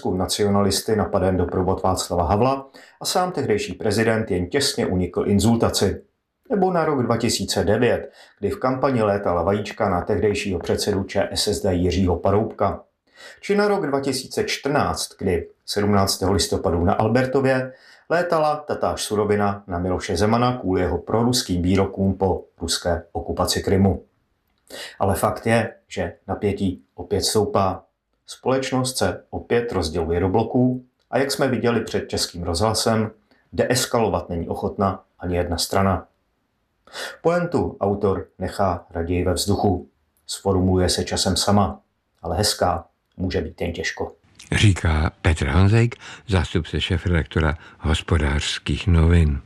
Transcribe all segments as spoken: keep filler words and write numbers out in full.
Česku nacionalisty napaden doprovod Václava Havla a sám tehdejší prezident jen těsně unikl inzultaci. Nebo na rok dva tisíce devět, kdy v kampani létala vajíčka na tehdejšího předsedu ČSSD Jiřího Paroubka. Či na rok dva tisíce čtrnáct, kdy sedmnáctého listopadu na Albertově létala tatáž surovina na Miloše Zemana kvůli jeho proruským výrokům po ruské okupaci Krymu. Ale fakt je, že napětí opět stoupá. Společnost se opět rozděluje do bloků a jak jsme viděli před Českým rozhlasem, deeskalovat není ochotna ani jedna strana. Pointu autor nechá raději ve vzduchu. Sformuluje se časem sama, ale hezká může být jen těžko. Říká Petr Honzejk, zástupce šéfredaktora Hospodářských novin.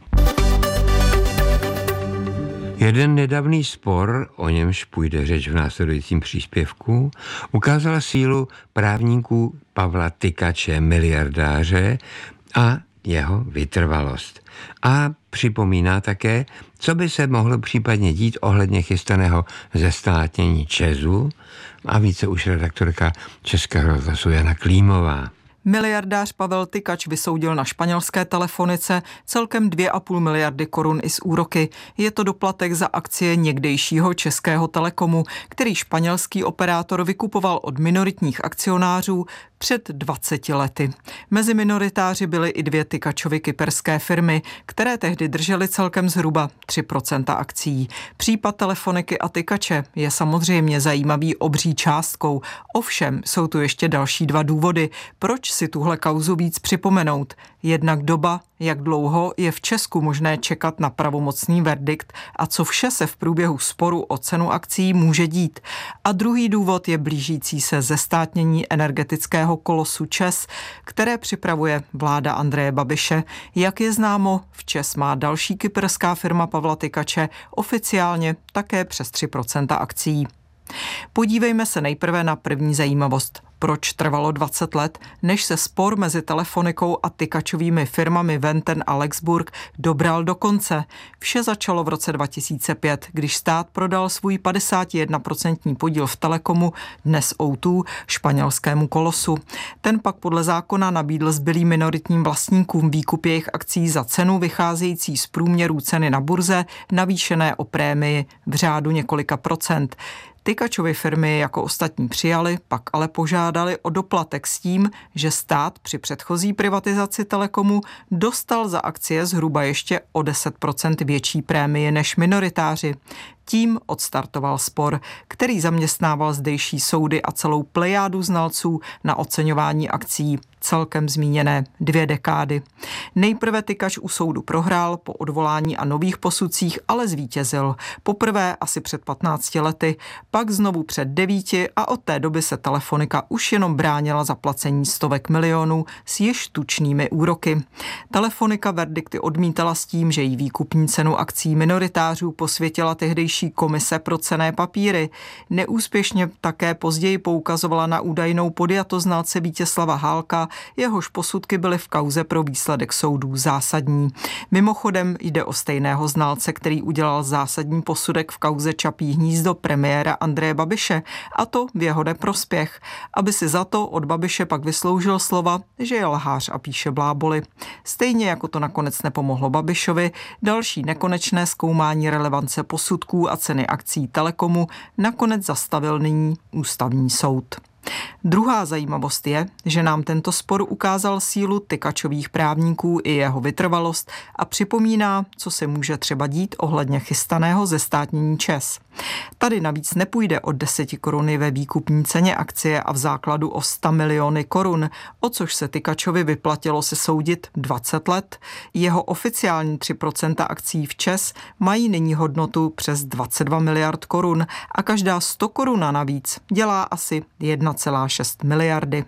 Jeden nedávný spor, o němž půjde řeč v následujícím příspěvku, ukázal sílu právníků Pavla Tykače, miliardáře, a jeho vytrvalost. A připomíná také, co by se mohlo případně dít ohledně chystaného zestátnění ČEZu, a více už redaktorka Českého rozhlasu Jana Klímová. Miliardář Pavel Tykač vysoudil na španělské telefonice celkem dvě a půl miliardy korun i s úroky. Je to doplatek za akcie někdejšího Českého Telekomu, který španělský operátor vykupoval od minoritních akcionářů před dvaceti lety. Mezi minoritáři byly i dvě Tykačovy kyperské firmy, které tehdy držely celkem zhruba tři procenta akcií. Případ Telefoniky a Tykače je samozřejmě zajímavý obří částkou. Ovšem jsou tu ještě další dva důvody, proč si tuhle kauzu víc připomenout. Jednak doba, jak dlouho je v Česku možné čekat na pravomocný verdikt a co vše se v průběhu sporu o cenu akcií může dít. A druhý důvod je blížící se zestátnění energetického kolosu ČEZ, které připravuje vláda Andreje Babiše. Jak je známo, v ČEZ má další kyperská firma Pavla Tykače oficiálně také přes tři procenta akcií. Podívejme se nejprve na první zajímavost. Proč trvalo dvacet let, než se spor mezi Telefonikou a Tykačovými firmami Venten a Lexburg dobral do konce? Vše začalo v roce dva tisíce pět, když stát prodal svůj padesátijednoprocentní podíl v Telekomu, dnes ó dva, španělskému kolosu. Ten pak podle zákona nabídl zbylým minoritním vlastníkům výkup jejich akcií za cenu vycházející z průměrů ceny na burze, navýšené o prémii v řádu několika procent. Tykačovy firmy jako ostatní přijali, pak ale požádali o doplatek s tím, že stát při předchozí privatizaci Telekomu dostal za akcie zhruba ještě o deset procent větší prémie než minoritáři. Tím odstartoval spor, který zaměstnával zdejší soudy a celou plejádu znalců na oceňování akcií, celkem zmíněné dvě dekády. Nejprve Tykač u soudu prohrál, po odvolání a nových posudcích ale zvítězil. Poprvé asi před patnácti lety, pak znovu před devíti a od té doby se Telefonika už jenom bránila zaplacení stovek milionů s již tučnými úroky. Telefonika verdikty odmítala s tím, že jí výkupní cenu akcií minoritářů posvětila tehdejší komise pro cenné papíry. Neúspěšně také později poukazovala na údajnou podjatost znalce Vítězslava Hálka, jehož posudky byly v kauze pro výsledek soudů zásadní. Mimochodem jde o stejného znalce, který udělal zásadní posudek v kauze Čapí hnízdo premiéra Andreje Babiše, a to v jeho neprospěch, aby si za to od Babiše pak vysloužil slova, že je lhář a píše bláboli. Stejně jako to nakonec nepomohlo Babišovi, další nekonečné zkoumání relevance posudků a ceny akcií Telekomu nakonec zastavil nyní ústavní soud. Druhá zajímavost je, že nám tento spor ukázal sílu Tykačových právníků i jeho vytrvalost a připomíná, co se může třeba dít ohledně chystaného zestátnění ČEZ. Tady navíc nepůjde o deseti koruny ve výkupní ceně akcie a v základu o sto miliony korun, o což se Tykačovi vyplatilo se soudit dvacet let. Jeho oficiální tři procenta akcií v ČEZ mají nyní hodnotu přes dvacet dva miliard korun a každá sto koruna navíc dělá asi jedna celá šest miliardy.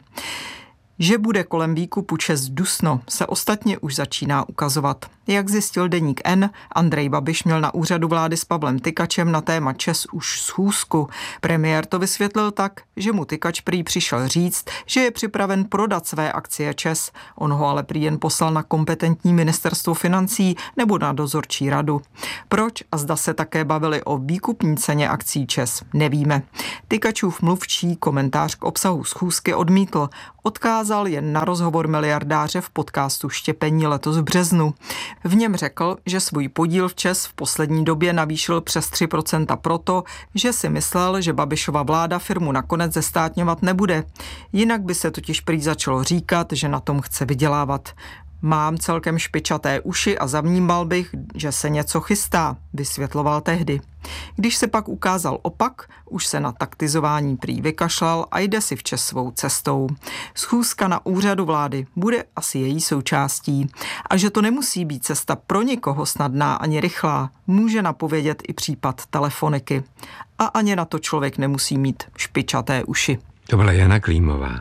Že bude kolem výkupu ČEZ dusno, se ostatně už začíná ukazovat. Jak zjistil deník N, Andrej Babiš měl na úřadu vlády s Pavlem Tykačem na téma ČEZ už schůzku. Premiér to vysvětlil tak, že mu Tykač prý přišel říct, že je připraven prodat své akcie ČEZ. On ho ale prý jen poslal na kompetentní ministerstvo financí nebo na dozorčí radu. Proč a zda se také bavili o výkupní ceně akcií ČEZ, nevíme. Tykačův mluvčí komentář k obsahu schůzky odmítl. Odkázal navázal jen na rozhovor miliardáře v podcastu Štěpení letos v březnu. V něm řekl, že svůj podíl v ČEZ v poslední době navýšil přes tři procenta proto, že si myslel, že Babišova vláda firmu nakonec zestátňovat nebude. Jinak by se totiž prý začalo říkat, že na tom chce vydělávat. Mám celkem špičaté uši a zavnímal bych, že se něco chystá, vysvětloval tehdy. Když se pak ukázal opak, už se na taktizování prý vykašlal a jde si v ČEZ svou cestou. Schůzka na úřadu vlády bude asi její součástí. A že to nemusí být cesta pro nikoho snadná ani rychlá, může napovědět i případ Telefoniky. A ani na to člověk nemusí mít špičaté uši. To byla Jana Klímová.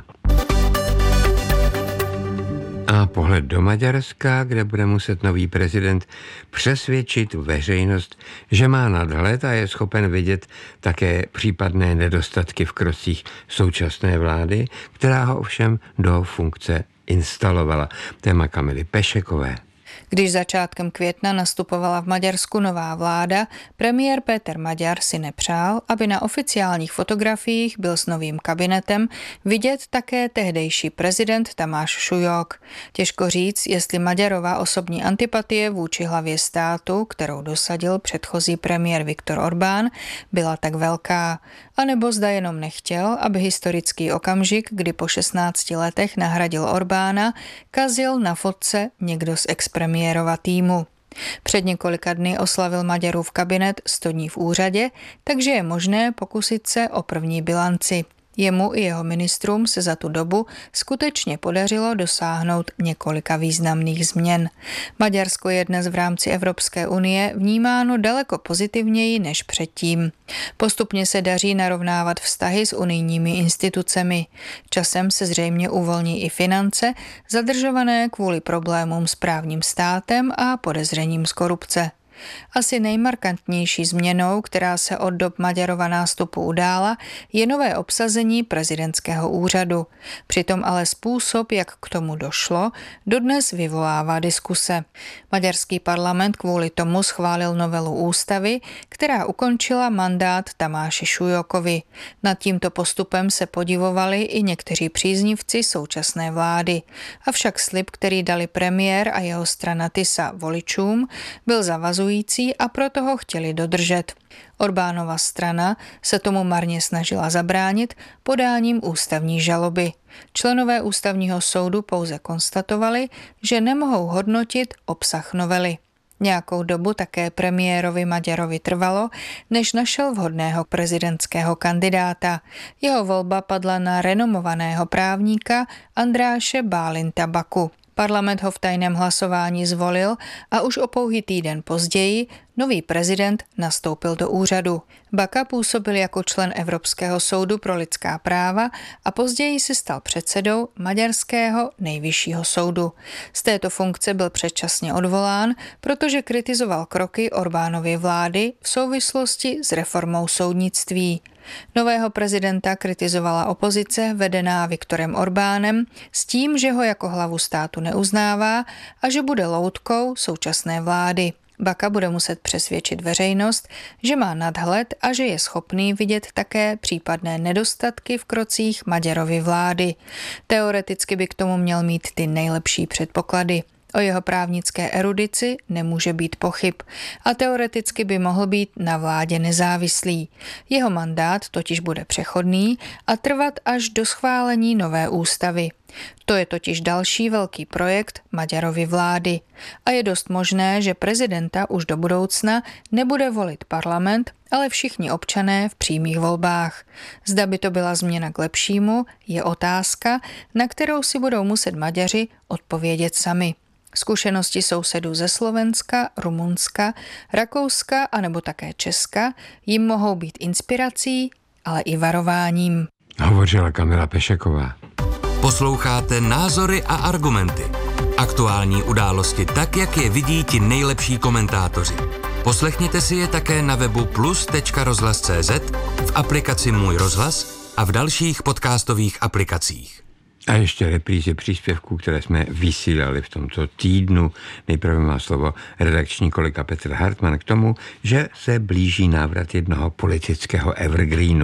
A pohled do Maďarska, kde bude muset nový prezident přesvědčit veřejnost, že má nadhled a je schopen vidět také případné nedostatky v krocích současné vlády, která ho ovšem do funkce instalovala. Téma Kamily Pešekové. Když začátkem května nastupovala v Maďarsku nová vláda, premiér Péter Maďar si nepřál, aby na oficiálních fotografiích byl s novým kabinetem vidět také tehdejší prezident Tamáš Šujok. Těžko říct, jestli Maďarova osobní antipatie vůči hlavě státu, kterou dosadil předchozí premiér Viktor Orbán, byla tak velká, anebo zda jenom nechtěl, aby historický okamžik, kdy po šestnácti letech nahradil Orbána, kazil na fotce někdo z expremiérova týmu. Před několika dny oslavil Maďarův kabinet sto dní v úřadě, takže je možné pokusit se o první bilanci. Jemu i jeho ministrům se za tu dobu skutečně podařilo dosáhnout několika významných změn. Maďarsko je dnes v rámci Evropské unie vnímáno daleko pozitivněji než předtím. Postupně se daří narovnávat vztahy s unijními institucemi. Časem se zřejmě uvolní i finance, zadržované kvůli problémům s právním státem a podezřením z korupce. Asi nejmarkantnější změnou, která se od dob Maďarova nástupu udála, je nové obsazení prezidentského úřadu. Přitom ale způsob, jak k tomu došlo, dodnes vyvolává diskuse. Maďarský parlament kvůli tomu schválil novelu ústavy, která ukončila mandát Tamáši Šujokovi. Nad tímto postupem se podivovali i někteří příznivci současné vlády. Avšak slib, který dali premiér a jeho strana Tisa voličům, byl zavazující a proto ho chtěli dodržet. Orbánova strana se tomu marně snažila zabránit podáním ústavní žaloby. Členové ústavního soudu pouze konstatovali, že nemohou hodnotit obsah novely. Nějakou dobu také premiérovi Maďarovi trvalo, než našel vhodného prezidentského kandidáta. Jeho volba padla na renomovaného právníka Andráše Bálinta Baku. Parlament ho v tajném hlasování zvolil a už o pouhý týden později nový prezident nastoupil do úřadu. Baka působil jako člen Evropského soudu pro lidská práva a později se stal předsedou maďarského nejvyššího soudu. Z této funkce byl předčasně odvolán, protože kritizoval kroky Orbánovy vlády v souvislosti s reformou soudnictví. Nového prezidenta kritizovala opozice vedená Viktorem Orbánem s tím, že ho jako hlavu státu neuznává a že bude loutkou současné vlády. Baka bude muset přesvědčit veřejnost, že má nadhled a že je schopný vidět také případné nedostatky v krocích Maďarovy vlády. Teoreticky by k tomu měl mít ty nejlepší předpoklady. O jeho právnické erudici nemůže být pochyb a teoreticky by mohl být na vládě nezávislý. Jeho mandát totiž bude přechodný a trvat až do schválení nové ústavy. To je totiž další velký projekt Maďarovy vlády a je dost možné, že prezidenta už do budoucna nebude volit parlament, ale všichni občané v přímých volbách. Zda by to byla změna k lepšímu, je otázka, na kterou si budou muset Maďaři odpovědět sami. Zkušenosti sousedů ze Slovenska, Rumunska, Rakouska a nebo také Česka jim mohou být inspirací, ale i varováním. Hovořila Kamila Pešeková. Posloucháte Názory a argumenty. Aktuální události tak, jak je vidí ti nejlepší komentátoři. Poslechněte si je také na webu plus tečka rozhlas tečka cz, v aplikaci Můj rozhlas a v dalších podcastových aplikacích. A ještě reprízy příspěvků, které jsme vysílali v tomto týdnu. Nejprve má slovo redakční kolega Petr Hartmann k tomu, že se blíží návrat jednoho politického evergreenu.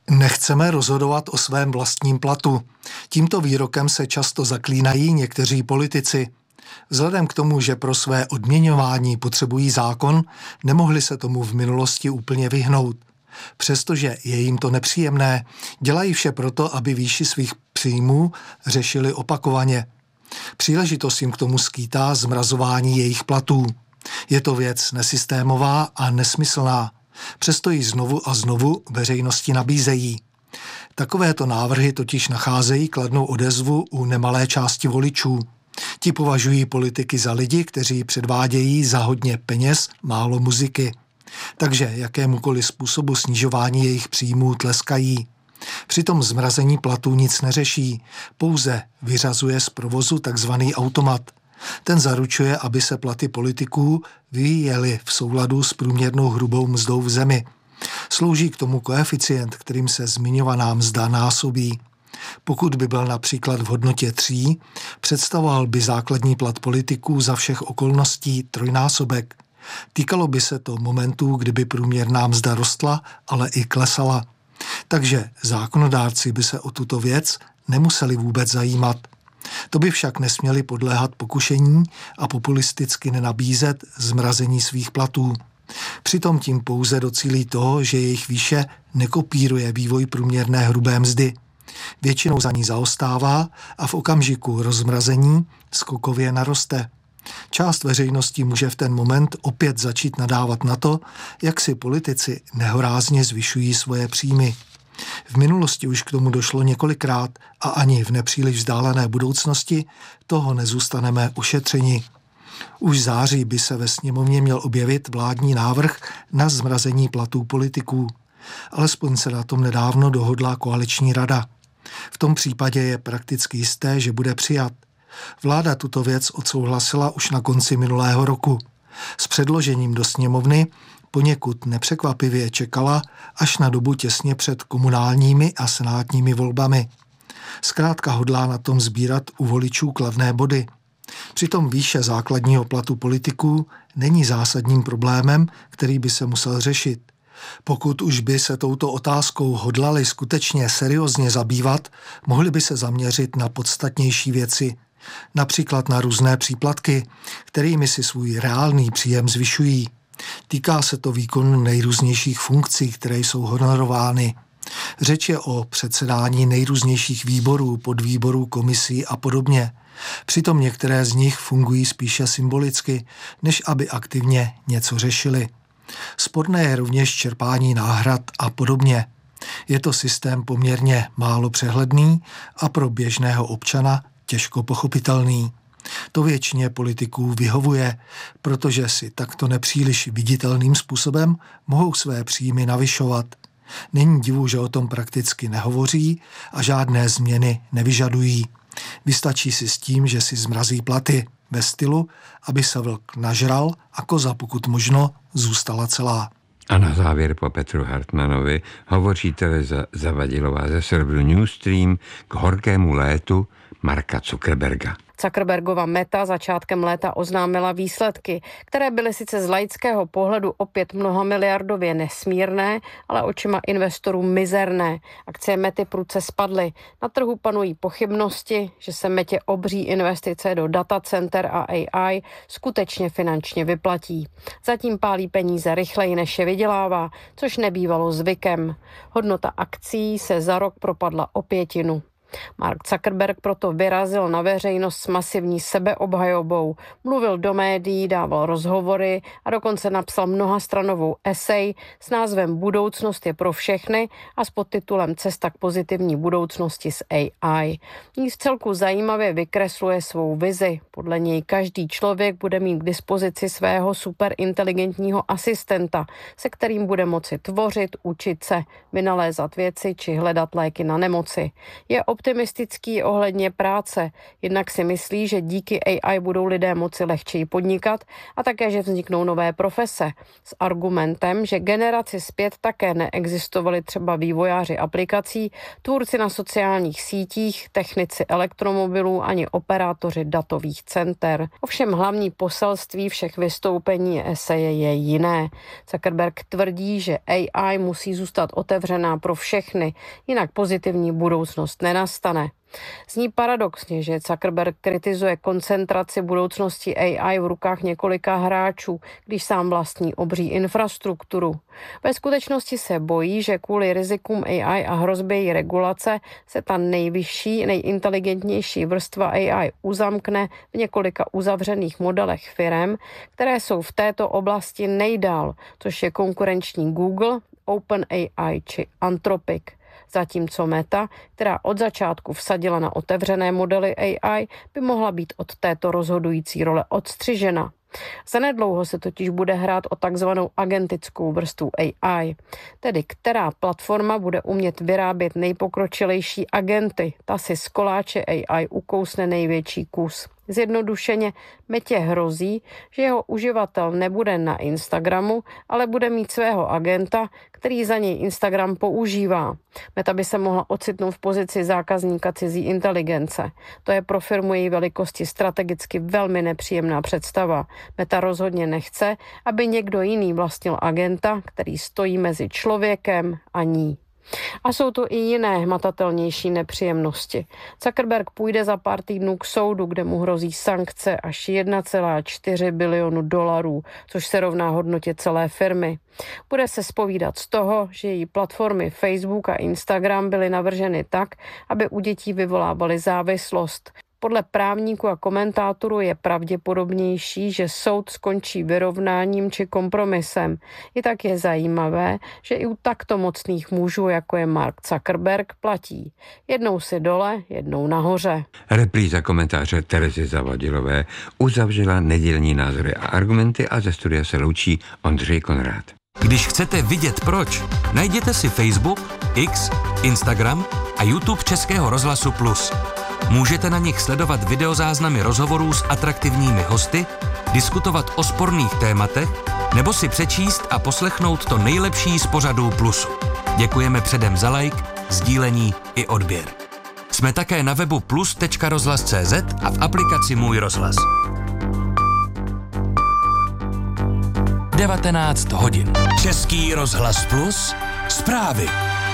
Nechceme rozhodovat o svém vlastním platu. Tímto výrokem se často zaklínají někteří politici. Vzhledem k tomu, že pro své odměňování potřebují zákon, nemohli se tomu v minulosti úplně vyhnout. Přestože je jim to nepříjemné, dělají vše proto, aby výši svých příjmů řešili opakovaně. Příležitost jim k tomu skýtá zmrazování jejich platů. Je to věc nesystémová a nesmyslná. Přesto ji znovu a znovu veřejnosti nabízejí. Takovéto návrhy totiž nacházejí kladnou odezvu u nemalé části voličů. Ti považují politiky za lidi, kteří předvádějí za hodně peněz málo muziky. Takže jakémukoliv způsobu snižování jejich příjmů tleskají. Přitom zmrazení platů nic neřeší, pouze vyřazuje z provozu takzvaný automat. Ten zaručuje, aby se platy politiků vyvíjely v souladu s průměrnou hrubou mzdou v zemi. Slouží k tomu koeficient, kterým se zmiňovaná mzda násobí. Pokud by byl například v hodnotě tří, představoval by základní plat politiků za všech okolností trojnásobek. Týkalo by se to momentů, kdyby průměrná mzda rostla, ale i klesala. Takže zákonodárci by se o tuto věc nemuseli vůbec zajímat. To by však nesměli podléhat pokušení a populisticky nenabízet zmrazení svých platů. Přitom tím pouze docílí toho, že jejich výše nekopíruje vývoj průměrné hrubé mzdy. Většinou za ní zaostává a v okamžiku rozmrazení skokově naroste. Část veřejnosti může v ten moment opět začít nadávat na to, jak si politici nehorázně zvyšují svoje příjmy. V minulosti už k tomu došlo několikrát a ani v nepříliš vzdálené budoucnosti toho nezůstaneme ušetřeni. Už v září by se ve sněmovně měl objevit vládní návrh na zmrazení platů politiků. Alespoň se na tom nedávno dohodla koaliční rada. V tom případě je prakticky jisté, že bude přijat. Vláda tuto věc odsouhlasila už na konci minulého roku. S předložením do sněmovny poněkud nepřekvapivě čekala až na dobu těsně před komunálními a senátními volbami. Zkrátka hodlá na tom sbírat u voličů kladné body. Přitom výše základního platu politiků není zásadním problémem, který by se musel řešit. Pokud už by se touto otázkou hodlali skutečně seriózně zabývat, mohli by se zaměřit na podstatnější věci, například na různé příplatky, kterými si svůj reálný příjem zvyšují. Týká se to výkonu nejrůznějších funkcí, které jsou honorovány. Řeč je o předsedání nejrůznějších výborů, podvýborů, komisí a podobně. Přitom některé z nich fungují spíše symbolicky, než aby aktivně něco řešili. Sporné je rovněž čerpání náhrad a podobně. Je to systém poměrně málo přehledný a pro běžného občana těžko pochopitelný. To většině politiků vyhovuje, protože si takto nepříliš viditelným způsobem mohou své příjmy navyšovat. Není divu, že o tom prakticky nehovoří a žádné změny nevyžadují. Vystačí si s tím, že si zmrazí platy ve stylu, aby se vlk nažral a koza pokud možno zůstala celá. A na závěr po Petru Hartmanovi hovoří Tereza Zavadilová ze serveru Newsstream k horkému létu Marka Zuckerberga. Zuckerbergova Meta začátkem léta oznámila výsledky, které byly sice z laického pohledu opět mnohamiliardově nesmírné, ale očima investorů mizerné. Akcie Mety prudce spadly. Na trhu panují pochybnosti, že se Metě obří investice do datacenter a A I skutečně finančně vyplatí. Zatím pálí peníze rychleji, než je vydělává, což nebývalo zvykem. Hodnota akcí se za rok propadla o pětinu. Mark Zuckerberg proto vyrazil na veřejnost s masivní sebeobhajobou, mluvil do médií, dával rozhovory a dokonce napsal mnohastranovou esej s názvem Budoucnost je pro všechny a s podtitulem Cesta k pozitivní budoucnosti s A I. Ní v celku zajímavě vykresluje svou vizi. Podle něj každý člověk bude mít k dispozici svého superinteligentního asistenta, se kterým bude moci tvořit, učit se, vynalézat věci či hledat léky na nemoci. Je optimistický ohledně práce. Jednak si myslí, že díky A I budou lidé moci lehčeji podnikat a také, že vzniknou nové profese. S argumentem, že generaci zpět také neexistovali třeba vývojáři aplikací, tvůrci na sociálních sítích, technici elektromobilů ani operátoři datových center. Ovšem hlavní poselství všech vystoupení eseje je jiné. Zuckerberg tvrdí, že A I musí zůstat otevřená pro všechny, jinak pozitivní budoucnost nenastane. Zní paradoxně, že Zuckerberg kritizuje koncentraci budoucnosti A I v rukách několika hráčů, když sám vlastní obří infrastrukturu. Ve skutečnosti se bojí, že kvůli rizikům A I a hrozbě její regulace se ta nejvyšší, nejinteligentnější vrstva A I uzamkne v několika uzavřených modelech firem, které jsou v této oblasti nejdál, což je konkurenční Google, OpenAI či Anthropic. Zatímco Meta, která od začátku vsadila na otevřené modely A I, by mohla být od této rozhodující role odstřižena. Zanedlouho se totiž bude hrát o takzvanou agentickou vrstvu A I, tedy která platforma bude umět vyrábět nejpokročilejší agenty, ta si z koláče A I ukousne největší kus. Zjednodušeně Metě hrozí, že jeho uživatel nebude na Instagramu, ale bude mít svého agenta, který za něj Instagram používá. Meta by se mohla ocitnout v pozici zákazníka cizí inteligence. To je pro firmu její velikosti strategicky velmi nepříjemná představa. Meta rozhodně nechce, aby někdo jiný vlastnil agenta, který stojí mezi člověkem a ní. A jsou to i jiné hmatatelnější nepříjemnosti. Zuckerberg půjde za pár týdnů k soudu, kde mu hrozí sankce až jedna celá čtyři bilionu dolarů, což se rovná hodnotě celé firmy. Bude se zpovídat z toho, že její platformy Facebook a Instagram byly navrženy tak, aby u dětí vyvolávaly závislost. Podle právníků a komentátorů je pravděpodobnější, že soud skončí vyrovnáním či kompromisem. I tak je zajímavé, že i u takto mocných mužů, jako je Mark Zuckerberg, platí. Jednou si dole, jednou nahoře. Repríza komentáře Terezy Zavadilové uzavřela nedělní názory a argumenty a ze studia se loučí Ondřej Konrád. Když chcete vidět proč, najděte si Facebook, X, Instagram a YouTube Českého rozhlasu Plus. Můžete na nich sledovat videozáznamy rozhovorů s atraktivními hosty, diskutovat o sporných tématech nebo si přečíst a poslechnout to nejlepší z pořadů Plusu. Děkujeme předem za like, sdílení i odběr. Jsme také na webu plus tečka rozhlas tečka cé zet a v aplikaci Můj rozhlas. devatenáct hodin. Český rozhlas Plus. Zprávy.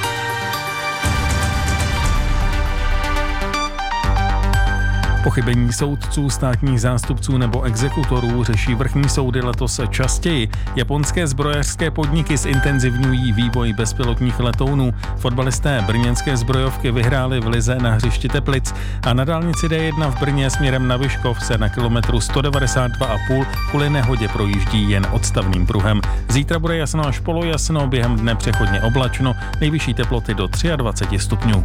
Pochybení soudců, státních zástupců nebo exekutorů řeší vrchní soudy letos častěji. Japonské zbrojařské podniky zintenzivňují vývoj bezpilotních letounů. Fotbalisté brněnské zbrojovky vyhráli v lize na hřišti Teplic a na dálnici D jedna v Brně směrem na Vyškov se na kilometru sto devadesát dva a půl kvůli nehodě projíždí jen odstavným pruhem. Zítra bude jasno až polojasno, během dne přechodně oblačno, nejvyšší teploty do dvacet tři stupňů.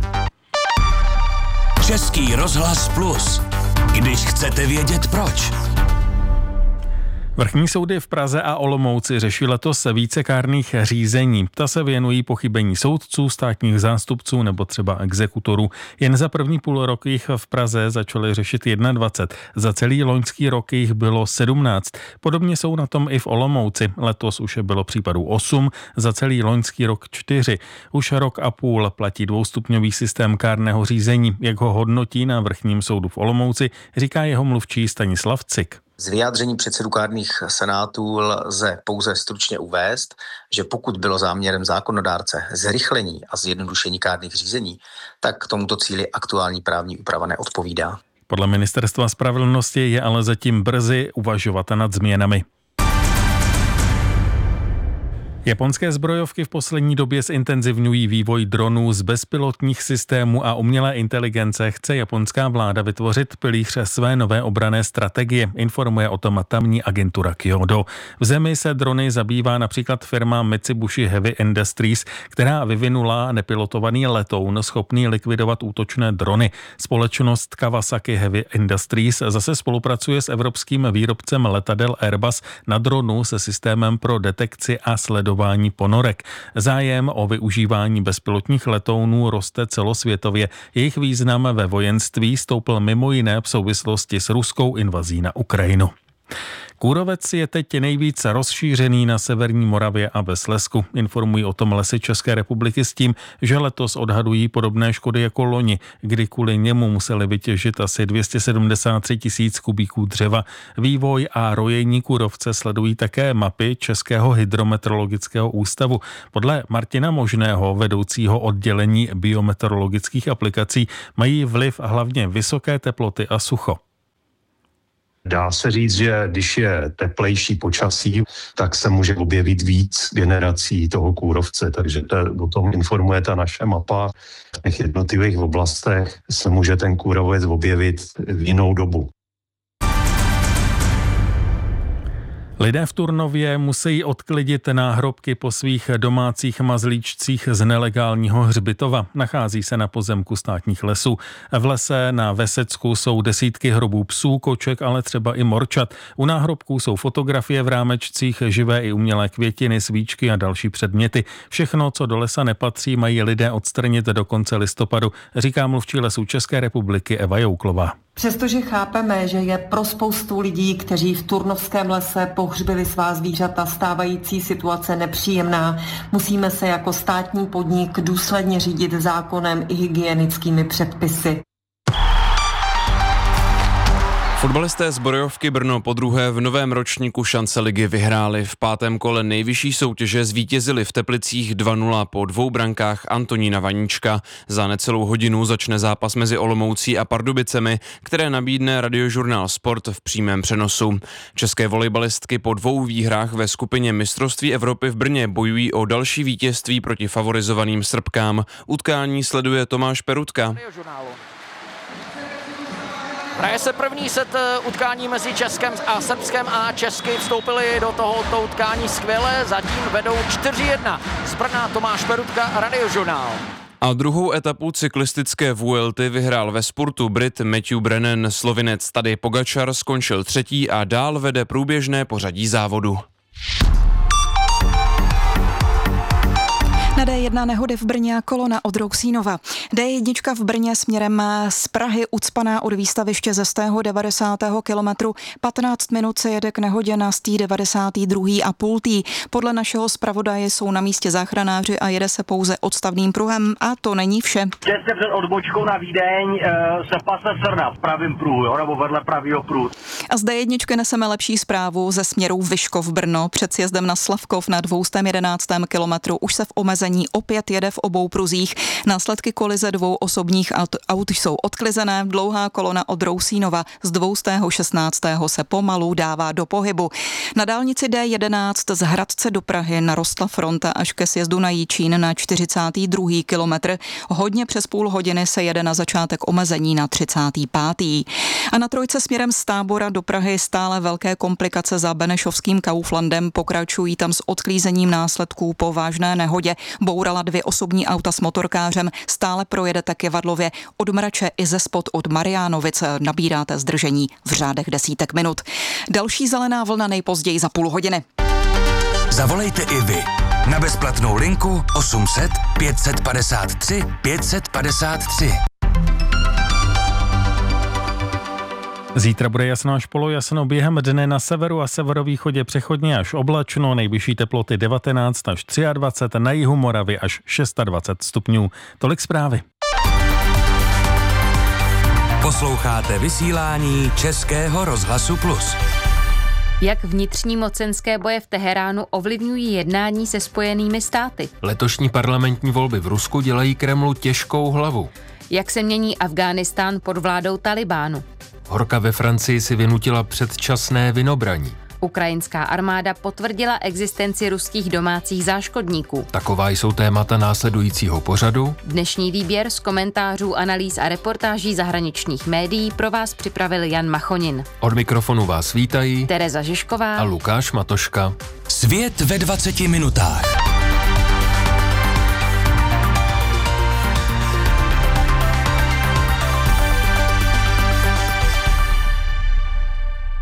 Český rozhlas Plus. Když chcete vědět proč. Vrchní soudy v Praze a Olomouci řeší letos více kárných řízení. Ta se věnují pochybení soudců, státních zástupců nebo třeba exekutorů. Jen za první půl rok jich v Praze začali řešit dvacet jedna. Za celý loňský rok jich bylo sedmnáct. Podobně jsou na tom i v Olomouci. Letos už bylo případů osm, za celý loňský rok čtyři. Už rok a půl platí dvoustupňový systém kárného řízení. Jak ho hodnotí na vrchním soudu v Olomouci, říká jeho mluvčí Stanislav Cik. Z vyjádření předsedů kárných senátů lze pouze stručně uvést, že pokud bylo záměrem zákonodárce zrychlení a zjednodušení kárných řízení, tak k tomuto cíli aktuální právní úprava neodpovídá. Podle Ministerstva spravedlnosti je ale zatím brzy uvažovat nad změnami. Japonské zbrojovky v poslední době zintenzivňují vývoj dronů z bezpilotních systémů a umělé inteligence. Chce japonská vláda vytvořit pilíř své nové obranné strategie, informuje o tom tamní agentura Kyodo. V zemi se drony zabývá například firma Mitsubishi Heavy Industries, která vyvinula nepilotovaný letoun schopný likvidovat útočné drony. Společnost Kawasaki Heavy Industries zase spolupracuje s evropským výrobcem letadel Airbus na dronu se systémem pro detekci a sledování sledování ponorek. Zájem o využívání bezpilotních letounů roste celosvětově. Jejich význam ve vojenství stoupl mimo jiné v souvislosti s ruskou invazí na Ukrajinu. Kůrovec je teď nejvíc rozšířený na severní Moravě a ve Slezsku. Informují o tom Lesy České republiky s tím, že letos odhadují podobné škody jako loni, kdy kvůli němu museli vytěžit asi dvě stě sedmdesát tři tisíc kubíků dřeva. Vývoj a rojení kůrovce sledují také mapy Českého hydrometeorologického ústavu. Podle Martina Možného, vedoucího oddělení biometeorologických aplikací, mají vliv hlavně vysoké teploty a sucho. Dá se říct, že když je teplejší počasí, tak se může objevit víc generací toho kůrovce, takže to, o tom informuje ta naše mapa. V těch jednotlivých oblastech se může ten kůrovec objevit v jinou dobu. Lidé v Turnově musí odklidit náhrobky po svých domácích mazlíčcích z nelegálního hřbitova. Nachází se na pozemku státních lesů. V lese na Vesecku jsou desítky hrobů psů, koček, ale třeba i morčat. U náhrobků jsou fotografie v rámečcích, živé i umělé květiny, svíčky a další předměty. Všechno, co do lesa nepatří, mají lidé odstranit do konce listopadu, říká mluvčí Lesů České republiky Eva Jouklová. Přestože chápeme, že je pro spoustu lidí, kteří v Turnovském lese pohřbili svá zvířata, stávající situace nepříjemná, musíme se jako státní podnik důsledně řídit zákonem i hygienickými předpisy. Fotbalisté z Borojovky Brno podruhé v novém ročníku šance ligy vyhráli. V pátém kole nejvyšší soutěže zvítězili v Teplicích dva nula po dvou brankách Antonína Vaníčka. Za necelou hodinu začne zápas mezi Olomoucí a Pardubicemi, které nabídne radiožurnál Sport v přímém přenosu. České volejbalistky po dvou výhrách ve skupině mistrovství Evropy v Brně bojují o další vítězství proti favorizovaným Srbkám. Utkání sleduje Tomáš Perutka. Hraje se první set utkání mezi Českem a Srbskem a Česky vstoupili do tohoto utkání skvěle, zatím vedou čtyři jedna. Z Brna Tomáš Perutka, Radiožurnál. A druhou etapu cyklistické Vuelty vyhrál ve spurtu Brit Matthew Brennan. Slovinec Tadej Pogačar skončil třetí a dál vede průběžné pořadí závodu. Na dé jedna nehody v Brně kolona od Rouxínova. dé jedna v Brně směrem z Prahy ucpaná od výstaviště ze stého devadesátého kilometru. patnáct minut se jede k nehodě na stý devadesátý druhý a půl tý. Podle našeho zpravodaje jsou na místě záchranáři a jede se pouze odstavným pruhem a to není vše. Těsně před odbočkou na Vídeň se pase srna v pravém pruhu, jo, nebo vedle pravýho pruhu. A z dé jedna neseme lepší zprávu ze směru Vyškov Brno. Před sjezdem na Slavkov na dvě jedenáct kilometru už se v omezení opět jede v obou pruzích. Následky kolize dvou osobních aut jsou odklizené. Dlouhá kolona od Rouxínova z dvě šestnáct se pomalu dává do pohybu. Na dálnici dé jedenáct z Hradce do Prahy narostla fronta až ke sjezdu na Jičín na čtyřicátý druhý kilometr. Hodně přes půl hodiny se jede na začátek omezení na třicátý pátý A na trojce směrem z Tábora do Prahy stále velké komplikace za Benešovským Kauflandem. Pokračují tam s odklízením následků po vážné nehodě. Bourala dvě osobní auta s motorkářem, stále projede také Vadlově od Mrače i ze spod od Mariánovic. Nabíráte zdržení v řádech desítek minut. Další zelená vlna nejpozději za půl hodiny. Zavolejte i vy na bezplatnou linku osm set pět set padesát tři pět set padesát tři. Zítra bude jasno až polojasno, během dne na severu a severovýchodě přechodně až oblačno, nejvyšší teploty devatenáct až dvacet tři, na jihu Moravy až dvacet šest stupňů. Tolik zprávy. Posloucháte vysílání Českého rozhlasu Plus. Jak vnitřní mocenské boje v Teheránu ovlivňují jednání se Spojenými státy? Letošní parlamentní volby v Rusku dělají Kremlu těžkou hlavu. Jak se mění Afghánistán pod vládou Talibánu? Horka ve Francii si vynutila předčasné vynobraní. Ukrajinská armáda potvrdila existenci ruských domácích záškodníků. Taková jsou témata následujícího pořadu. Dnešní výběr z komentářů, analýz a reportáží zahraničních médií pro vás připravil Jan Machonin. Od mikrofonu vás vítají Tereza Žižková a Lukáš Matoška. Svět ve dvaceti minutách.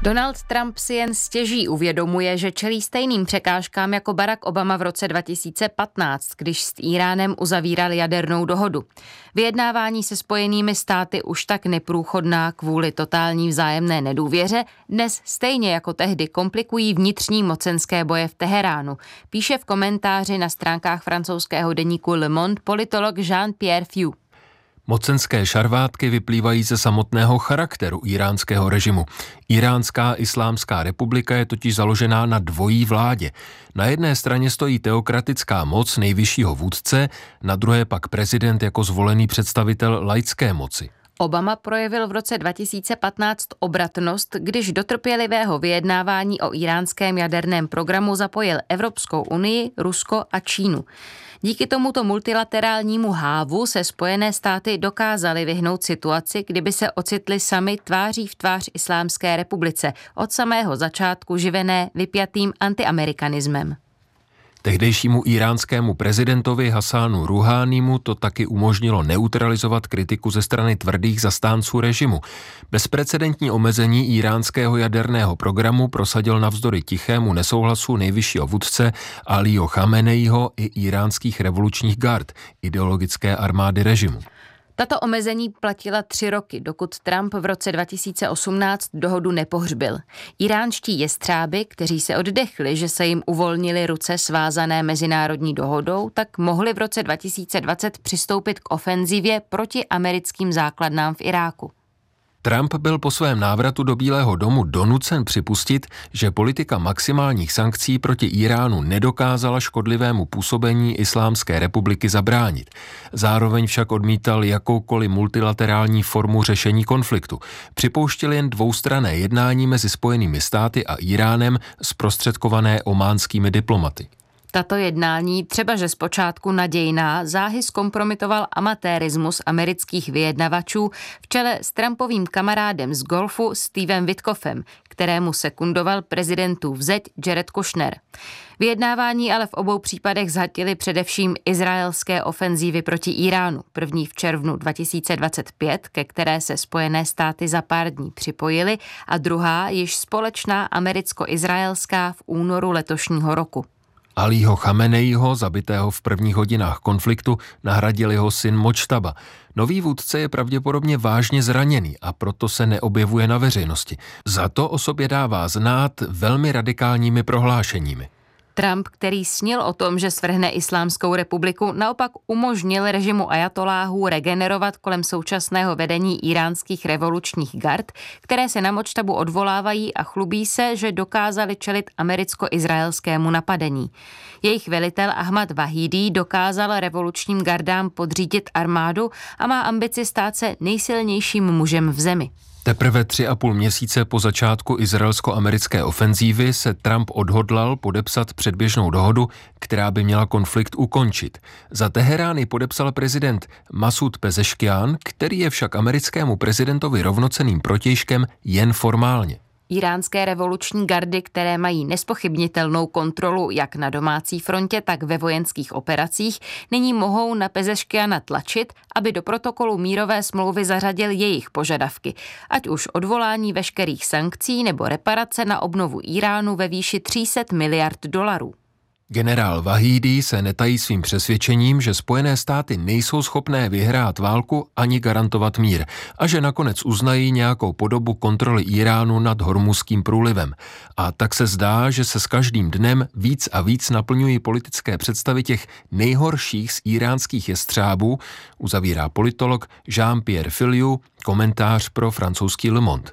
Donald Trump si jen stěží uvědomuje, že čelí stejným překážkám jako Barack Obama v roce dva tisíce patnáct, když s Íránem uzavíral jadernou dohodu. Vyjednávání se Spojenými státy už tak neprůchodná kvůli totální vzájemné nedůvěře dnes stejně jako tehdy komplikují vnitřní mocenské boje v Teheránu, píše v komentáři na stránkách francouzského deníku Le Monde politolog Jean-Pierre Fiu. Mocenské šarvátky vyplývají ze samotného charakteru íránského režimu. Iránská islámská republika je totiž založená na dvojí vládě. Na jedné straně stojí teokratická moc nejvyššího vůdce, na druhé pak prezident jako zvolený představitel laické moci. Obama projevil v roce dva tisíce patnáct obratnost, když do trpělivého vyjednávání o íránském jaderném programu zapojil Evropskou unii, Rusko a Čínu. Díky tomuto multilaterálnímu hávu se Spojené státy dokázaly vyhnout situaci, kdyby se ocitly sami tváří v tvář Islámské republice, od samého začátku živené vypjatým antiamerikanismem. Tehdejšímu íránskému prezidentovi Hasánu Ruhánímu to taky umožnilo neutralizovat kritiku ze strany tvrdých zastánců režimu. Bezprecedentní omezení íránského jaderného programu prosadil navzdory tichému nesouhlasu nejvyššího vůdce Alího Chameneiho i íránských revolučních gard, ideologické armády režimu. Tato omezení platila tři roky, dokud Trump v roce dva tisíce osmnáct dohodu nepohřbil. Iránští jestřáby, kteří se oddechli, že se jim uvolnily ruce svázané mezinárodní dohodou, tak mohli v roce dva tisíce dvacet přistoupit k ofenzivě proti americkým základnám v Iráku. Trump byl po svém návratu do Bílého domu donucen připustit, že politika maximálních sankcí proti Íránu nedokázala škodlivému působení Islámské republiky zabránit. Zároveň však odmítal jakoukoliv multilaterální formu řešení konfliktu. Připouštěl jen dvoustranné jednání mezi Spojenými státy a Íránem zprostředkované ománskými diplomaty. Tato jednání, třeba že zpočátku nadějná, záhy zkompromitoval amatérismus amerických vyjednavačů v čele s Trumpovým kamarádem z golfu Stevem Witkoffem, kterému sekundoval prezidentův zeď Jared Kushner. Vyjednávání ale v obou případech zhatily především izraelské ofenzívy proti Íránu, první v červnu dva tisíce dvacet pět, ke které se Spojené státy za pár dní připojily, a druhá již společná americko-izraelská v únoru letošního roku. Alího Chameneiho, zabitého v prvních hodinách konfliktu, nahradil jeho syn Močtaba. Nový vůdce je pravděpodobně vážně zraněný a proto se neobjevuje na veřejnosti. Za to o sobě dává znát velmi radikálními prohlášeními. Trump, který snil o tom, že svrhne Islámskou republiku, naopak umožnil režimu ajatoláhů regenerovat kolem současného vedení íránských revolučních gard, které se na Močtabu odvolávají a chlubí se, že dokázali čelit americko-izraelskému napadení. Jejich velitel Ahmad Vahídí dokázal revolučním gardám podřídit armádu a má ambici stát se nejsilnějším mužem v zemi. Teprve tři a půl měsíce po začátku izraelsko-americké ofenzívy se Trump odhodlal podepsat předběžnou dohodu, která by měla konflikt ukončit. Za Teherán ji podepsal prezident Masud Pezeškian, který je však americkému prezidentovi rovnocenným protějškem jen formálně. Iránské revoluční gardy, které mají nespochybnitelnou kontrolu jak na domácí frontě, tak ve vojenských operacích, nyní mohou na Pezeškiana tlačit, aby do protokolu mírové smlouvy zařadil jejich požadavky, ať už odvolání veškerých sankcí nebo reparace na obnovu Íránu ve výši tři sta miliard dolarů. Generál Vahídí se netají svým přesvědčením, že Spojené státy nejsou schopné vyhrát válku ani garantovat mír a že nakonec uznají nějakou podobu kontroly Íránu nad Hormuzským průlivem. A tak se zdá, že se s každým dnem víc a víc naplňují politické představy těch nejhorších z íránských jestřábů, uzavírá politolog Jean-Pierre Fiu, komentář pro francouzský Le Monde.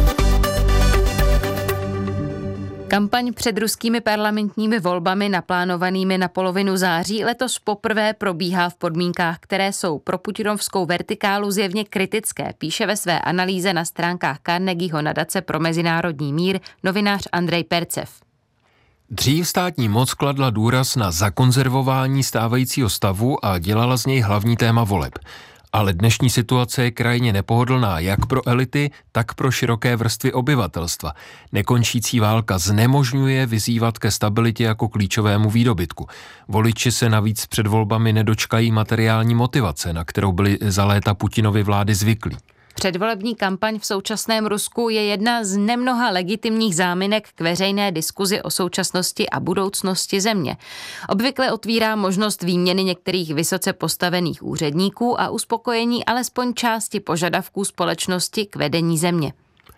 Kampaň před ruskými parlamentními volbami naplánovanými na polovinu září letos poprvé probíhá v podmínkách, které jsou pro putinovskou vertikálu zjevně kritické, píše ve své analýze na stránkách Carnegieho nadace pro mezinárodní mír novinář Andrej Percev. Dřív státní moc kladla důraz na zakonzervování stávajícího stavu a dělala z něj hlavní téma voleb. Ale dnešní situace je krajně nepohodlná jak pro elity, tak pro široké vrstvy obyvatelstva. Nekončící válka znemožňuje vyzývat ke stabilitě jako klíčovému výdobytku. Voliči se navíc před volbami nedočkají materiální motivace, na kterou byli za léta Putinovy vlády zvyklí. Předvolební kampaň v současném Rusku je jedna z nemnoha legitimních záminek k veřejné diskuzi o současnosti a budoucnosti země. Obvykle otvírá možnost výměny některých vysoce postavených úředníků a uspokojení alespoň části požadavků společnosti k vedení země.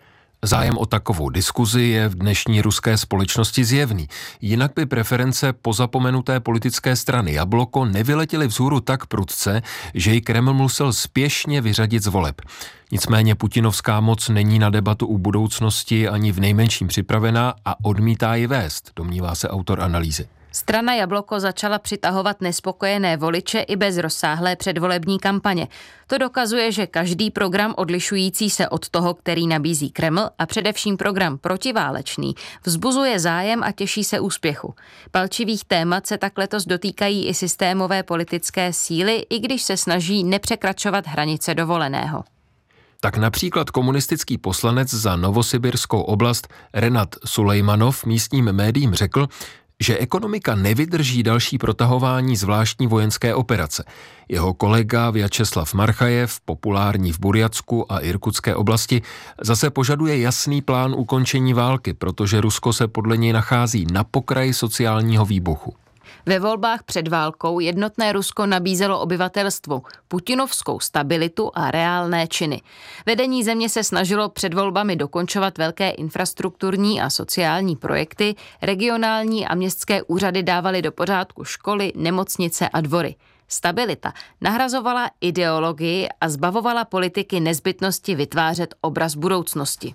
Zájem o takovou diskuzi je v dnešní ruské společnosti zjevný. Jinak by preference pozapomenuté politické strany Jabloko nevyletěly vzhůru tak prudce, že ji Kreml musel spěšně vyřadit z voleb. Nicméně putinovská moc není na debatu o budoucnosti ani v nejmenším připravená a odmítá ji vést, domnívá se autor analýzy. Strana Jabloko začala přitahovat nespokojené voliče i bez rozsáhlé předvolební kampaně. To dokazuje, že každý program odlišující se od toho, který nabízí Kreml, a především program protiválečný, vzbuzuje zájem a těší se úspěchu. Palčivých témat se tak letos dotýkají i systémové politické síly, i když se snaží nepřekračovat hranice dovoleného. Tak například komunistický poslanec za Novosibirskou oblast Renat Sulejmanov místním médiím řekl, že ekonomika nevydrží další protahování zvláštní vojenské operace. Jeho kolega Vjačeslav Marchajev, populární v Burjatsku a Irkutské oblasti, zase požaduje jasný plán ukončení války, protože Rusko se podle něj nachází na pokraji sociálního výbuchu. Ve volbách před válkou jednotné Rusko nabízelo obyvatelstvu putinovskou stabilitu a reálné činy. Vedení země se snažilo před volbami dokončovat velké infrastrukturní a sociální projekty, regionální a městské úřady dávaly do pořádku školy, nemocnice a dvory. Stabilita nahrazovala ideologii a zbavovala politiky nezbytnosti vytvářet obraz budoucnosti.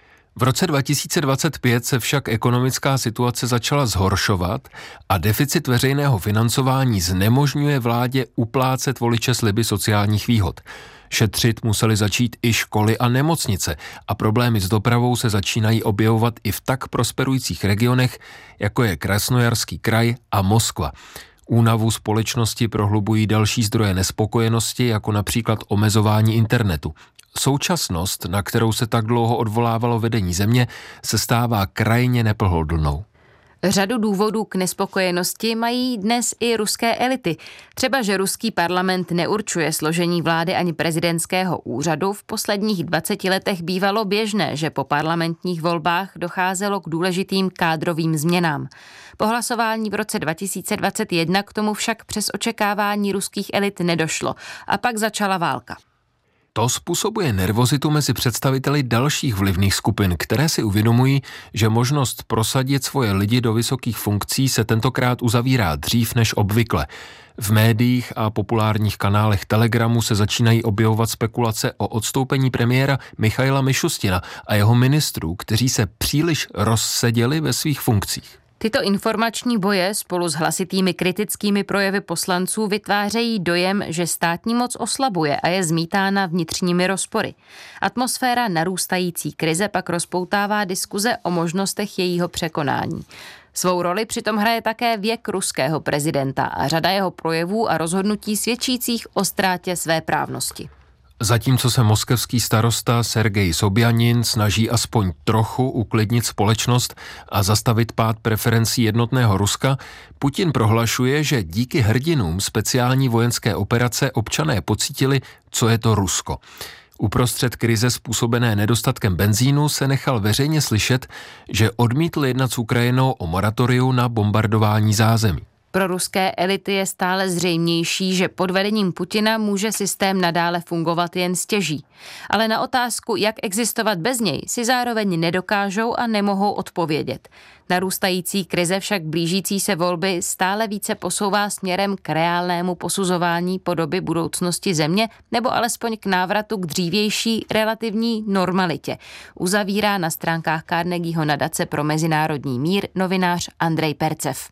V roce dva tisíce dvacet pět se však ekonomická situace začala zhoršovat a deficit veřejného financování znemožňuje vládě uplácet voliče sliby sociálních výhod. Šetřit museli začít i školy a nemocnice a problémy s dopravou se začínají objevovat i v tak prosperujících regionech, jako je Krasnojarský kraj a Moskva. Únavu společnosti prohlubují další zdroje nespokojenosti, jako například omezování internetu. Současnost, na kterou se tak dlouho odvolávalo vedení země, se stává krajně nepohodlnou. Řadu důvodů k nespokojenosti mají dnes i ruské elity. Třeba, že ruský parlament neurčuje složení vlády ani prezidentského úřadu, v posledních dvaceti letech bývalo běžné, že po parlamentních volbách docházelo k důležitým kádrovým změnám. Po hlasování v roce dva tisíce dvacet jedna k tomu však přes očekávání ruských elit nedošlo a pak začala válka. To způsobuje nervozitu mezi představiteli dalších vlivných skupin, které si uvědomují, že možnost prosadit svoje lidi do vysokých funkcí se tentokrát uzavírá dřív než obvykle. V médiích a populárních kanálech Telegramu se začínají objevovat spekulace o odstoupení premiéra Michaila Mišustina a jeho ministrů, kteří se příliš rozseděli ve svých funkcích. Tyto informační boje spolu s hlasitými kritickými projevy poslanců vytvářejí dojem, že státní moc oslabuje a je zmítána vnitřními rozpory. Atmosféra narůstající krize pak rozpoutává diskuze o možnostech jejího překonání. Svou roli přitom hraje také věk ruského prezidenta a řada jeho projevů a rozhodnutí svědčících o ztrátě své právnosti. Zatímco se moskevský starosta Sergej Sobjanin snaží aspoň trochu uklidnit společnost a zastavit pád preferencí jednotného Ruska, Putin prohlašuje, že díky hrdinům speciální vojenské operace občané pocítili, co je to Rusko. Uprostřed krize způsobené nedostatkem benzínu se nechal veřejně slyšet, že odmítl jednat s Ukrajinou o moratoriu na bombardování zázemí. Pro ruské elity je stále zřejmější, že pod vedením Putina může systém nadále fungovat jen stěží. Ale na otázku, jak existovat bez něj, si zároveň nedokážou a nemohou odpovědět. Narůstající krize však blížící se volby stále více posouvá směrem k reálnému posuzování podoby budoucnosti země nebo alespoň k návratu k dřívější relativní normalitě. Uzavírá na stránkách Carnegieho nadace pro mezinárodní mír novinář Andrej Percev.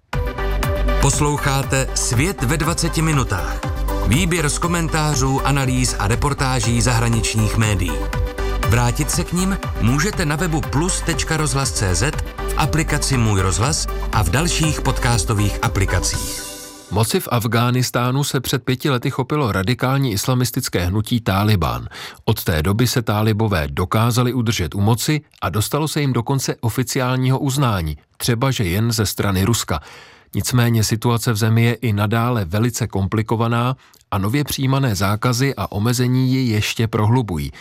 Posloucháte Svět ve dvaceti minutách. Výběr z komentářů, analýz a reportáží zahraničních médií. Vrátit se k nim můžete na webu plus tečka rozhlas tečka cé zet, v aplikaci Můj rozhlas a v dalších podcastových aplikacích. Moci v Afghánistánu se před pěti lety chopilo radikální islamistické hnutí Tálibán. Od té doby se tálibové dokázali udržet u moci a dostalo se jim dokonce oficiálního uznání, třeba že jen ze strany Ruska. Nicméně situace v zemi je i nadále velice komplikovaná a nově přijímané zákazy a omezení ji ještě prohlubují.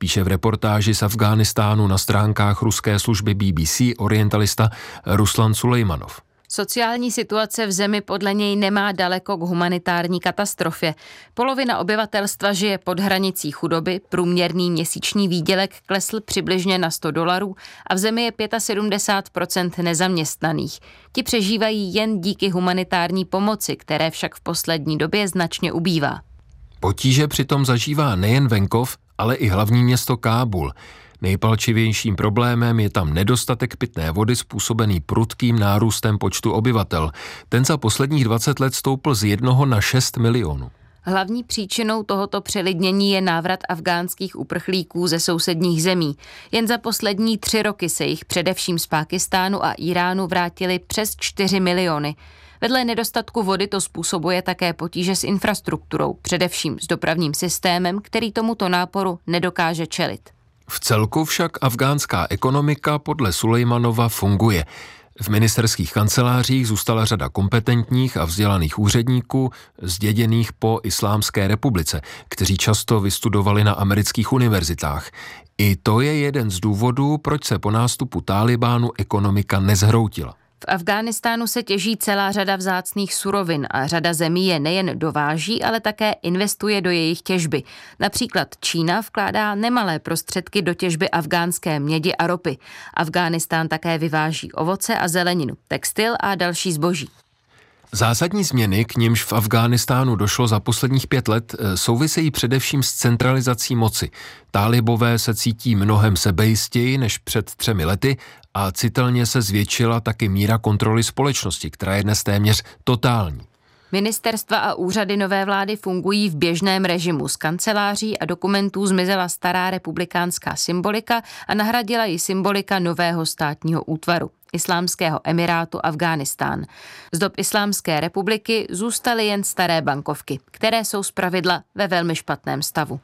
píše v reportáži z Afghánistánu na stránkách ruské služby B B C orientalista Ruslan Sulejmanov. Sociální situace v zemi podle něj nemá daleko k humanitární katastrofě. Polovina obyvatelstva žije pod hranicí chudoby, průměrný měsíční výdělek klesl přibližně na sto dolarů a v zemi je sedmdesát pět procent nezaměstnaných. Ti přežívají jen díky humanitární pomoci, které však v poslední době značně ubývá. Potíže přitom zažívá nejen venkov, ale i hlavní město Kábul. Nejpalčivějším problémem je tam nedostatek pitné vody způsobený prudkým nárůstem počtu obyvatel. Ten za posledních dvacet let stoupl z jednoho na šest milionů. Hlavní příčinou tohoto přelidnění je návrat afgánských uprchlíků ze sousedních zemí. Jen za poslední tři roky se jich především z Pákistánu a Iránu vrátili přes čtyři miliony. Vedle nedostatku vody to způsobuje také potíže s infrastrukturou, především s dopravním systémem, který tomuto náporu nedokáže čelit. V celku však afgánská ekonomika podle Sulejmanova funguje. V ministerských kancelářích zůstala řada kompetentních a vzdělaných úředníků, zděděných po Islámské republice, kteří často vystudovali na amerických univerzitách. I to je jeden z důvodů, proč se po nástupu Tálibánu ekonomika nezhroutila. V Afghánistánu se těží celá řada vzácných surovin a řada zemí je nejen dováží, ale také investuje do jejich těžby. Například Čína vkládá nemalé prostředky do těžby afgánské mědi a ropy. Afghánistán také vyváží ovoce a zeleninu, textil a další zboží. Zásadní změny, k nimž v Afghánistánu došlo za posledních pět let, souvisejí především s centralizací moci. Tálibové se cítí mnohem sebejistěji než před třemi lety a citelně se zvětšila taky míra kontroly společnosti, která je dnes téměř totální. Ministerstva a úřady nové vlády fungují v běžném režimu. Z kanceláří a dokumentů zmizela stará republikánská symbolika a nahradila ji symbolika nového státního útvaru, Islámského emirátu Afghánistán. Z dob Islámské republiky zůstaly jen staré bankovky, které jsou zpravidla ve velmi špatném stavu.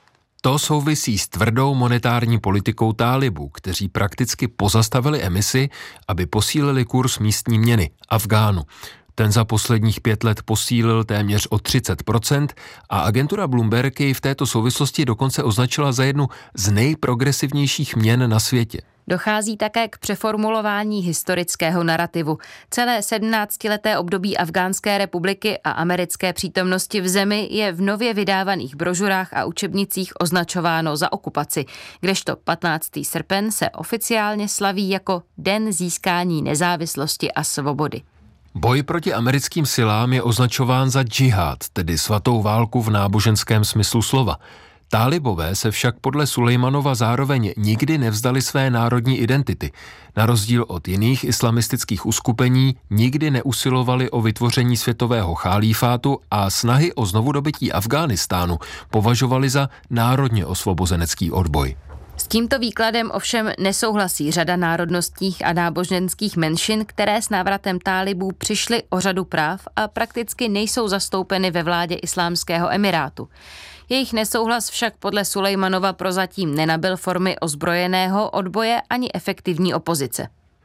To souvisí s tvrdou monetární politikou Tálibů, kteří prakticky pozastavili emisi, aby posílili kurz místní měny Afgánu. Ten za posledních pět let posílil téměř o třicet procent a agentura Bloomberg jej v této souvislosti dokonce označila za jednu z nejprogresivnějších měn na světě. Dochází také k přeformulování historického narrativu. Celé sedmnáctileté období Afgánské republiky a americké přítomnosti v zemi je v nově vydávaných brožurách a učebnicích označováno za okupaci, kdežto patnáctého srpen se oficiálně slaví jako Den získání nezávislosti a svobody. Boj proti americkým silám je označován za džihad, tedy svatou válku v náboženském smyslu slova. Tálibové se však podle Sulejmanova zároveň nikdy nevzdali své národní identity. Na rozdíl od jiných islamistických uskupení nikdy neusilovali o vytvoření světového chalífátu a snahy o znovudobytí Afghánistánu považovali za národně osvobozenecký odboj. S tímto výkladem ovšem nesouhlasí řada národnostních a náboženských menšin, které s návratem Tálibů přišly o řadu práv a prakticky nejsou zastoupeny ve vládě Islámského emirátu. Jejich nesouhlas však podle Sulejmanova prozatím nenabyl formy ozbrojeného odboje ani efektivní opozice.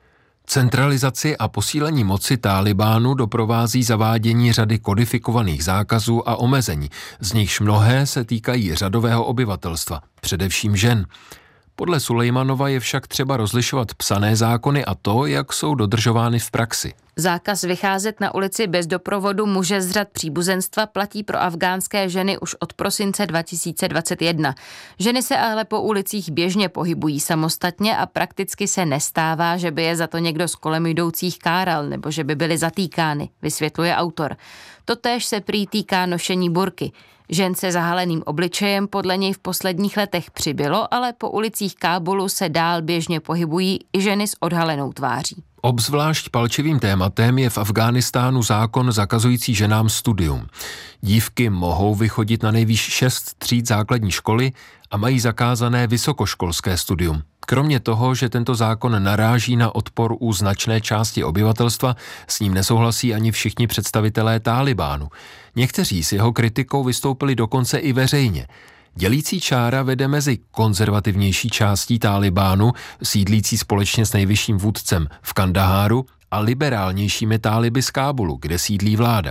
Centralizaci a posílení moci Tálibánu doprovází zavádění řady kodifikovaných zákazů a omezení, z nichž mnohé se týkají řadového obyvatelstva, především žen. Podle Sulejmanova je však třeba rozlišovat psané zákony a to, jak jsou dodržovány v praxi. Zákaz vycházet na ulici bez doprovodu muže z řad příbuzenstva platí pro afgánské ženy už od prosince dva tisíce dvacet jedna. Ženy se ale po ulicích běžně pohybují samostatně a prakticky se nestává, že by je za to někdo z kolem jdoucích káral nebo že by byly zatýkány, vysvětluje autor. Totéž se prý týká nošení burky. Žen se zahaleným obličejem podle něj v posledních letech přibylo, ale po ulicích Kábulu se dál běžně pohybují i ženy s odhalenou tváří. Obzvlášť palčivým tématem je v Afghánistánu zákon zakazující ženám studium. Dívky mohou vychodit na nejvýš šest tříd základní školy a mají zakázané vysokoškolské studium. Kromě toho, že tento zákon naráží na odpor u značné části obyvatelstva, s ním nesouhlasí ani všichni představitelé Tálibánu. Někteří s jeho kritikou vystoupili dokonce i veřejně. Dělící čára vede mezi konzervativnější částí Tálibánu, sídlící společně s nejvyšším vůdcem v Kandaháru, a liberálnějšími Táliby z Kábulu, kde sídlí vláda.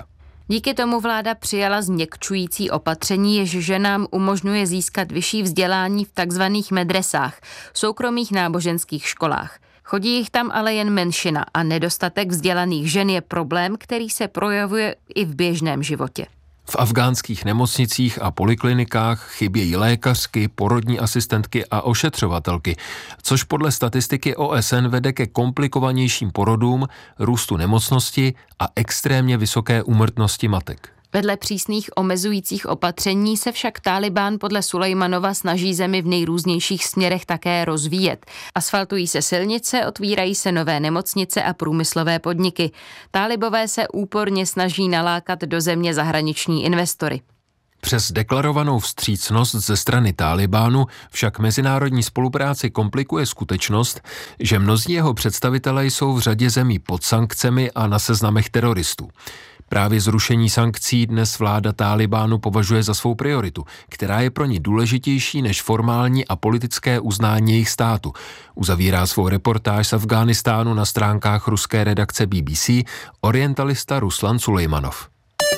Díky tomu vláda přijala změkčující opatření, jež ženám umožňuje získat vyšší vzdělání v takzvaných medresách, soukromých náboženských školách. Chodí jich tam ale jen menšina a nedostatek vzdělaných žen je problém, který se projevuje i v běžném životě. V afgánských nemocnicích a poliklinikách chybějí lékařky, porodní asistentky a ošetřovatelky, což podle statistiky O S N vede ke komplikovanějším porodům, růstu nemocnosti a extrémně vysoké úmrtnosti matek. Vedle přísných omezujících opatření se však Tálibán podle Sulejmanova snaží zemi v nejrůznějších směrech také rozvíjet. Asfaltují se silnice, otvírají se nové nemocnice a průmyslové podniky. Tálibové se úporně snaží nalákat do země zahraniční investory. Přes deklarovanou vstřícnost ze strany Tálibánu však mezinárodní spolupráci komplikuje skutečnost, že mnozí jeho představitelé jsou v řadě zemí pod sankcemi a na seznamech teroristů. Právě zrušení sankcí dnes vláda Tálibánu považuje za svou prioritu, která je pro ní důležitější než formální a politické uznání jejich státu. Uzavírá svou reportáž z Afghánistánu na stránkách ruské redakce B B C orientalista Ruslan Sulejmanov.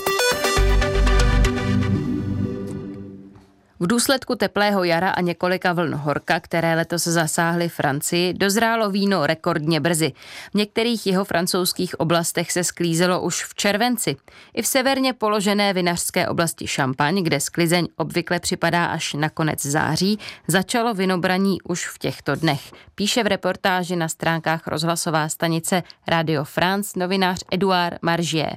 V důsledku teplého jara a několika vln horka, které letos zasáhly Francii, dozrálo víno rekordně brzy. V některých jeho francouzských oblastech se sklízelo už v červenci. I v severně položené vinařské oblasti Šampaň, kde sklizeň obvykle připadá až na konec září, začalo vinobraní už v těchto dnech. Píše v reportáži na stránkách rozhlasová stanice Radio France novinář Edouard Margier.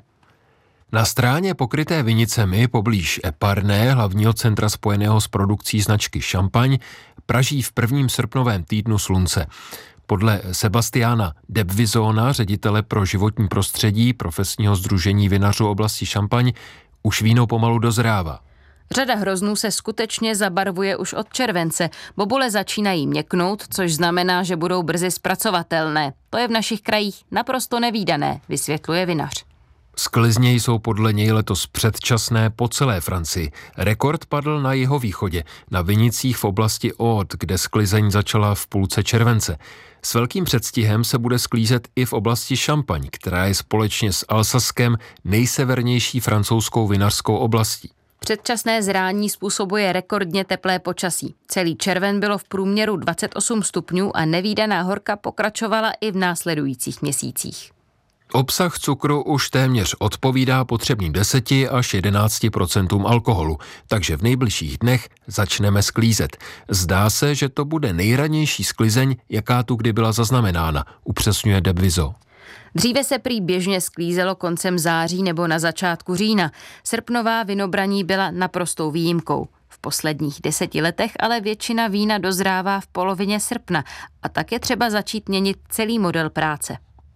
Na stráně pokryté vinicemi poblíž Eparné, hlavního centra spojeného s produkcí značky Šampaň, praží v prvním srpnovém týdnu slunce. Podle Sebastiana Debvizona, ředitele pro životní prostředí profesního sdružení vinařů oblasti Šampaň, už víno pomalu dozrává. Řada hroznů se skutečně zabarvuje už od července. Bobule začínají měknout, což znamená, že budou brzy zpracovatelné. To je v našich krajích naprosto nevídané, vysvětluje vinař. Sklizně jsou podle něj letos předčasné po celé Francii. Rekord padl na jihovýchodě, na vinicích v oblasti Aude, kde sklizeň začala v půlce července. S velkým předstihem se bude sklízet i v oblasti Šampaň, která je společně s Alsaskem nejsevernější francouzskou vinařskou oblastí. Předčasné zrání způsobuje rekordně teplé počasí. Celý červen bylo v průměru dvacet osm stupňů a nevídaná horka pokračovala i v následujících měsících. Obsah cukru už téměř odpovídá potřebným deseti až jedenácti procentům alkoholu, takže v nejbližších dnech začneme sklízet. Zdá se, že to bude nejranější sklizeň, jaká tu kdy byla zaznamenána, upřesňuje Debvizo. Dříve se prý běžně sklízelo koncem září nebo na začátku října. Srpnová vinobraní byla naprostou výjimkou. V posledních deseti letech ale většina vína dozrává v polovině srpna a tak je třeba začít měnit celý model práce.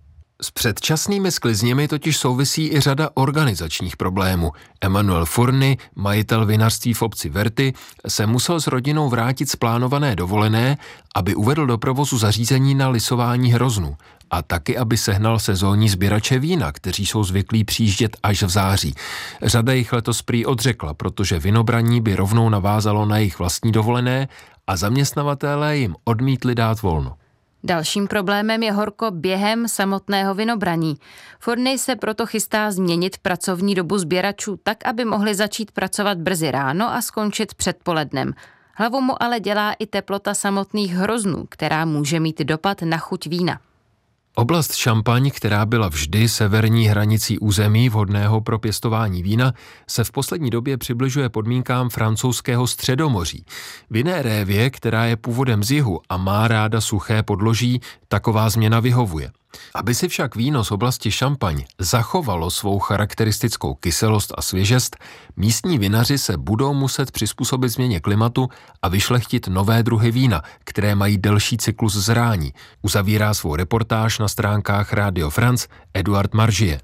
S předčasnými sklizněmi totiž souvisí i řada organizačních problémů. Emmanuel Fourny, majitel vinařství v obci Verty, se musel s rodinou vrátit z plánované dovolené, aby uvedl do provozu zařízení na lisování hroznů a taky, aby sehnal sezónní sběrače vína, kteří jsou zvyklí přijíždět až v září. Řada jich letos prý odřekla, protože vinobraní by rovnou navázalo na jejich vlastní dovolené a zaměstnavatelé jim odmítli dát volno. Dalším problémem je horko během samotného vinobraní. Fourny se proto chystá změnit pracovní dobu sběračů tak, aby mohli začít pracovat brzy ráno a skončit předpolednem. Hlavu mu ale dělá i teplota samotných hroznů, která může mít dopad na chuť vína. Oblast Šampaň, která byla vždy severní hranicí území vhodného pro pěstování vína, se v poslední době přibližuje podmínkám francouzského středomoří. Vinné révě, která je původem z jihu a má ráda suché podloží, taková změna vyhovuje. Aby si však víno z oblasti Šampaň zachovalo svou charakteristickou kyselost a svěžest, místní vinaři se budou muset přizpůsobit změně klimatu a vyšlechtit nové druhy vína, které mají delší cyklus zrání. Uzavírá svou reportáž na stránkách Radio France Edouard Margier.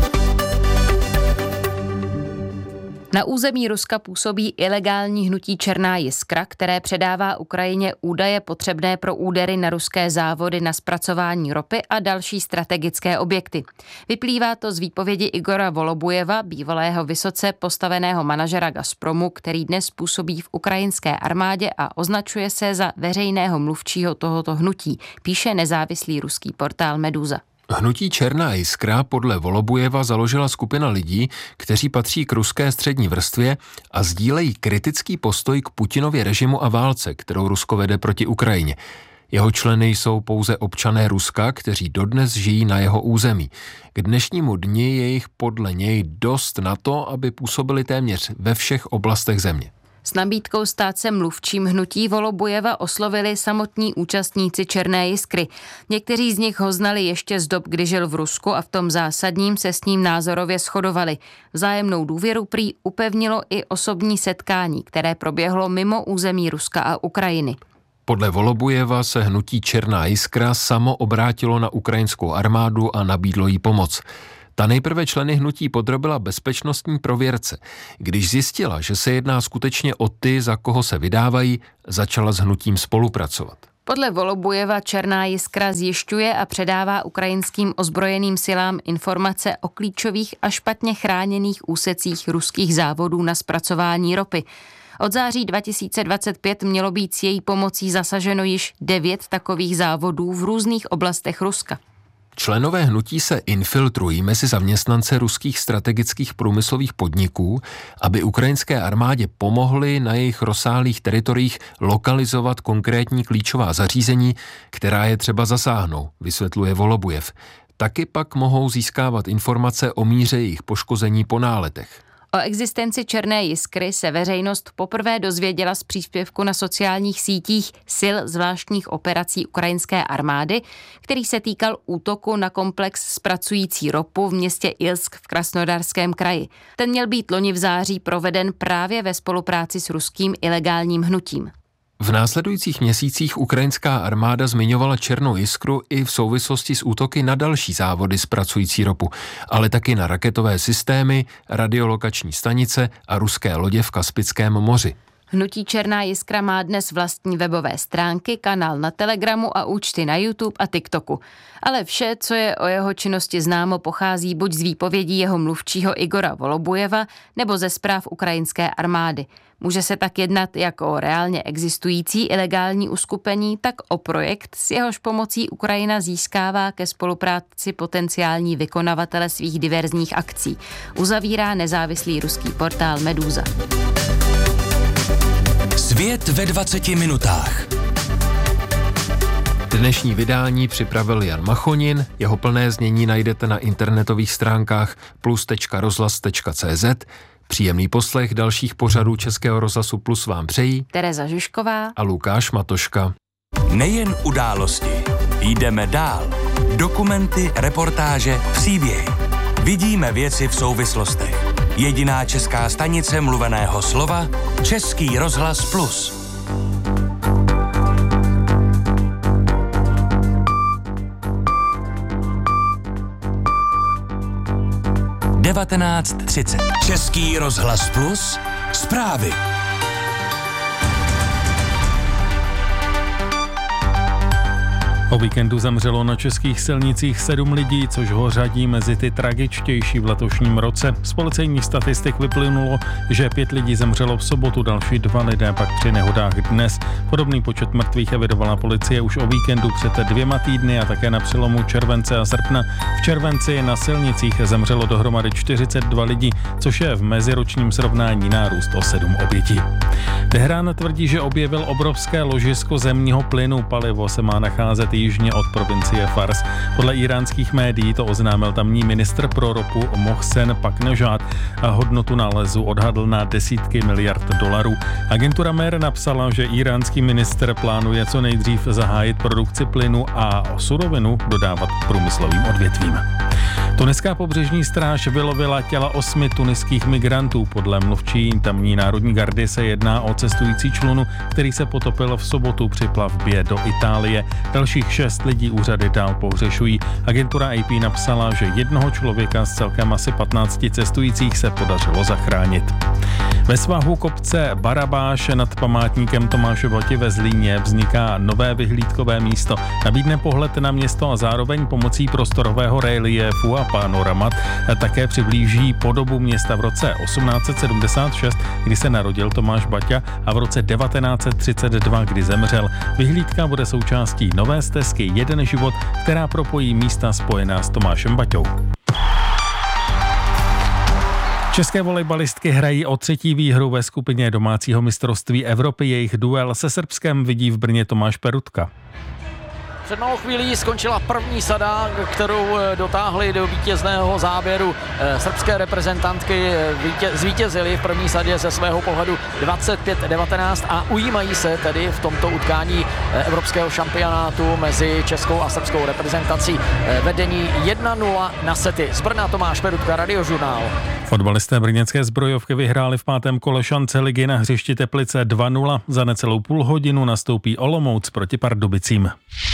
Na území Ruska působí ilegální hnutí Černá jiskra, které předává Ukrajině údaje potřebné pro údery na ruské závody na zpracování ropy a další strategické objekty. Vyplývá to z výpovědi Igora Volobujeva, bývalého vysoce postaveného manažera Gazpromu, který dnes působí v ukrajinské armádě a označuje se za veřejného mluvčího tohoto hnutí, píše nezávislý ruský portál Meduza. Hnutí Černá jiskra podle Volobujeva založila skupina lidí, kteří patří k ruské střední vrstvě a sdílejí kritický postoj k Putinově režimu a válce, kterou Rusko vede proti Ukrajině. Jeho členy jsou pouze občané Ruska, kteří dodnes žijí na jeho území. K dnešnímu dni je jich podle něj dost na to, aby působili téměř ve všech oblastech země. S nabídkou stát se mluvčím hnutí Volobujeva oslovili samotní účastníci Černé jiskry. Někteří z nich ho znali ještě z dob, kdy žil v Rusku a v tom zásadním se s ním názorově shodovali. Vzájemnou důvěru prý upevnilo i osobní setkání, které proběhlo mimo území Ruska a Ukrajiny. Podle Volobujeva se hnutí Černá jiskra samo obrátilo na ukrajinskou armádu a nabídlo jí pomoc. Ta nejprve členy hnutí podrobila bezpečnostní prověrce. Když zjistila, že se jedná skutečně o ty, za koho se vydávají, začala s hnutím spolupracovat. Podle Volobujeva Černá jiskra zjišťuje a předává ukrajinským ozbrojeným silám informace o klíčových a špatně chráněných úsecích ruských závodů na zpracování ropy. Od září dva tisíce dvacet pět mělo být s její pomocí zasaženo již devět takových závodů v různých oblastech Ruska. Členové hnutí se infiltrují mezi zaměstnance ruských strategických průmyslových podniků, aby ukrajinské armádě pomohli na jejich rozsáhlých teritoriích lokalizovat konkrétní klíčová zařízení, která je třeba zasáhnout, vysvětluje Volobujev. Taky pak mohou získávat informace o míře jejich poškození po náletech. O existenci Černé jiskry se veřejnost poprvé dozvěděla z příspěvku na sociálních sítích sil zvláštních operací ukrajinské armády, který se týkal útoku na komplex zpracující ropu v městě Ilsk v Krasnodarském kraji. Ten měl být loni v září proveden právě ve spolupráci s ruským ilegálním hnutím. V následujících měsících ukrajinská armáda zmiňovala Černou jiskru i v souvislosti s útoky na další závody zpracující ropu, ale taky na raketové systémy, radiolokační stanice a ruské lodě v Kaspickém moři. Hnutí Černá jiskra má dnes vlastní webové stránky, kanál na Telegramu a účty na YouTube a TikToku. Ale vše, co je o jeho činnosti známo, pochází buď z výpovědí jeho mluvčího Igora Volobujeva nebo ze zpráv ukrajinské armády. Může se tak jednat jak o reálně existující ilegální uskupení, tak o projekt, s jehož pomocí Ukrajina získává ke spolupráci potenciální vykonavatele svých diverzních akcí. Uzavírá nezávislý ruský portál Meduza. Svět ve dvaceti minutách. Dnešní vydání připravil Jan Machonin, jeho plné znění najdete na internetových stránkách plus tečka rozhlas tečka cé zet. Příjemný poslech dalších pořadů Českého rozhlasu Plus vám přejí Tereza Žižková a Lukáš Matoška. Nejen události, jdeme dál. Dokumenty, reportáže, příběhy. Vidíme věci v souvislostech. Jediná česká stanice mluveného slova, Český rozhlas Plus. devatenáct třicet. Český rozhlas Plus. Zprávy. O víkendu zemřelo na českých silnicích sedm lidí, což ho řadí mezi ty tragičtější v letošním roce. Z policejních statistik vyplynulo, že pět lidí zemřelo v sobotu, další dva lidé pak při nehodách dnes. Podobný počet mrtvých evidovala policie už o víkendu před dvěma týdny a také na přelomu července a srpna. V červenci na silnicích zemřelo dohromady čtyřicet dva lidí, což je v meziročním srovnání nárůst o sedm obětí. Teherán tvrdí, že objevil obrovské ložisko zemního plynu. Palivo se má nacházet jižně od provincie Fars. Podle íránských médií to oznámil tamní ministr pro ropu Mohsen Paknežad a hodnotu nálezu odhadl na desítky miliard dolarů. Agentura Mer napsala, že íránský ministr plánuje co nejdřív zahájit produkci plynu a surovinu dodávat průmyslovým odvětvím. Tuniská pobřežní stráž vylovila těla osmi tuniských migrantů. Podle mluvčí tamní národní gardy se jedná o cestující člunu, který se potopil v sobotu při plavbě do Itálie. Dalších šest lidí úřady dál pohřešují. Agentura A P napsala, že jednoho člověka z celkem asi patnácti cestujících se podařilo zachránit. Ve svahu kopce Barabáš nad památníkem Tomáše Bati ve Zlíně vzniká nové vyhlídkové místo. Nabídne pohled na město a zároveň pomocí prostorového reliefu a panoramat také přiblíží podobu města v roce osmnáct set sedmdesát šest, kdy se narodil Tomáš Baťa, a v roce devatenáct set třicet dva, kdy zemřel. Vyhlídka bude součástí nové stezky Jeden život, která propojí místa spojená s Tomášem Baťou. České volejbalistky hrají o třetí výhru ve skupině domácího mistrovství Evropy. Jejich duel se Srbskem vidí v Brně Tomáš Perutka. Před malou chvílí skončila první sada, kterou dotáhli do vítězného záběru srbské reprezentantky. Zvítězili v první sadě ze svého pohledu dvacet pět devatenáct a ujímají se tedy v tomto utkání evropského šampionátu mezi českou a srbskou reprezentací vedení jedna nula na sety. Z Brna Tomáš Perutka, Radiožurnál. Fotbalisté brněnské zbrojovky vyhráli v pátém kole šance ligy na hřišti Teplice dva nula. Za necelou půl hodinu nastoupí Olomouc proti Pardubicím.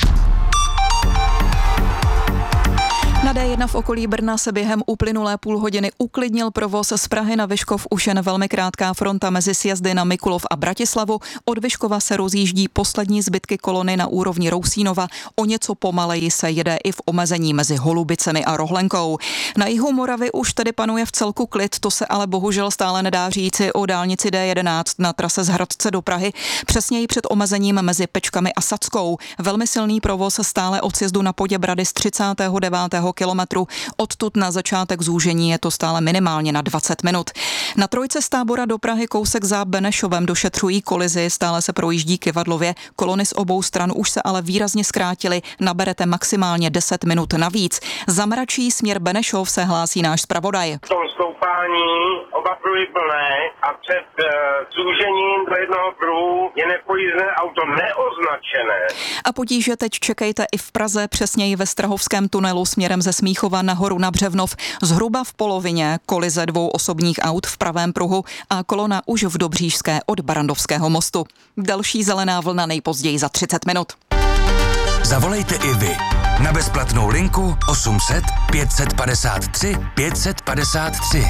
Na dé jedna v okolí Brna se během uplynulé půl hodiny uklidnil provoz z Prahy na Vyškov, už jen velmi krátká fronta mezi sjezdy na Mikulov a Bratislavu. Od Vyškova se rozjíždí poslední zbytky kolony na úrovni Rousínova. O něco pomaleji se jede i v omezení mezi Holubicemi a Rohlenkou. Na jihu Moravy už tedy panuje v celku klid, to se ale bohužel stále nedá říci o dálnici dé jedenáct na trase z Hradce do Prahy, přesněji před omezením mezi Pečkami a Sackou. Velmi silný provoz stále od sjezdu na Poděbrady z třicátého devátého kilometru. Odtud na začátek zúžení je to stále minimálně na dvacet minut. Na trojce z Tábora do Prahy kousek za Benešovem došetřují kolizi, stále se projíždí Kyvadlově. Kolony z obou stran už se ale výrazně zkrátily, naberete maximálně deset minut navíc. Za Mračí směr Benešov se hlásí náš zpravodaj. V tom stoupání oba pruhy plné a před uh, zúžením do jednoho pruhu je nepojízdné auto neoznačené. A potíže teď čekejte i v Praze, přesněji ve Strahovském tunelu směrem ze Smíchova nahoru na Břevnov. Zhruba v polovině kolize dvou osobních aut v pravém pruhu a kolona už v Dobřížské od Barandovského mostu. Další zelená vlna nejpozději za třicet minut. Zavolejte i vy na bezplatnou linku osm set pět set padesát tři pět set padesát tři.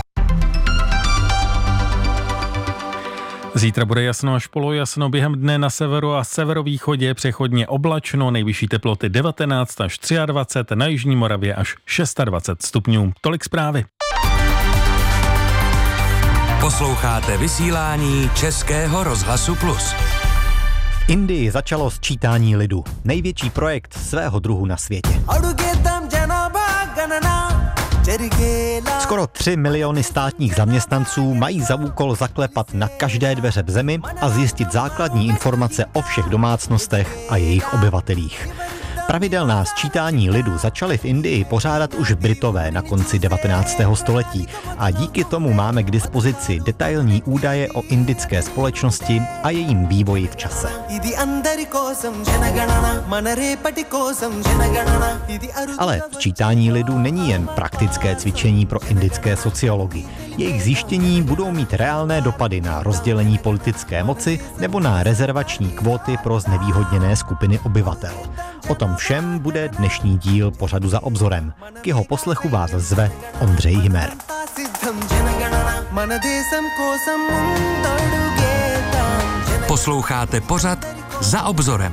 Zítra bude jasno až polojasno, během dne na severu a severovýchodě přechodně oblačno, nejvyšší teploty devatenáct až dvacet tři, na jižní Moravě až dvacet šest stupňů. Tolik zprávy. Posloucháte vysílání Českého rozhlasu Plus. V Indii začalo sčítání lidu, největší projekt svého druhu na světě. Skoro tři miliony státních zaměstnanců mají za úkol zaklepat na každé dveře v zemi a zjistit základní informace o všech domácnostech a jejich obyvatelích. Pravidelná sčítání lidu začaly v Indii pořádat už Britové na konci devatenáctého století a díky tomu máme k dispozici detailní údaje o indické společnosti a jejím vývoji v čase. Ale sčítání lidu není jen praktické cvičení pro indické sociology. Jejich zjištění budou mít reálné dopady na rozdělení politické moci nebo na rezervační kvóty pro znevýhodněné skupiny obyvatel. O tom všem bude dnešní díl pořadu Za obzorem. K jeho poslechu vás zve Ondřej Himer. Posloucháte pořad Za obzorem.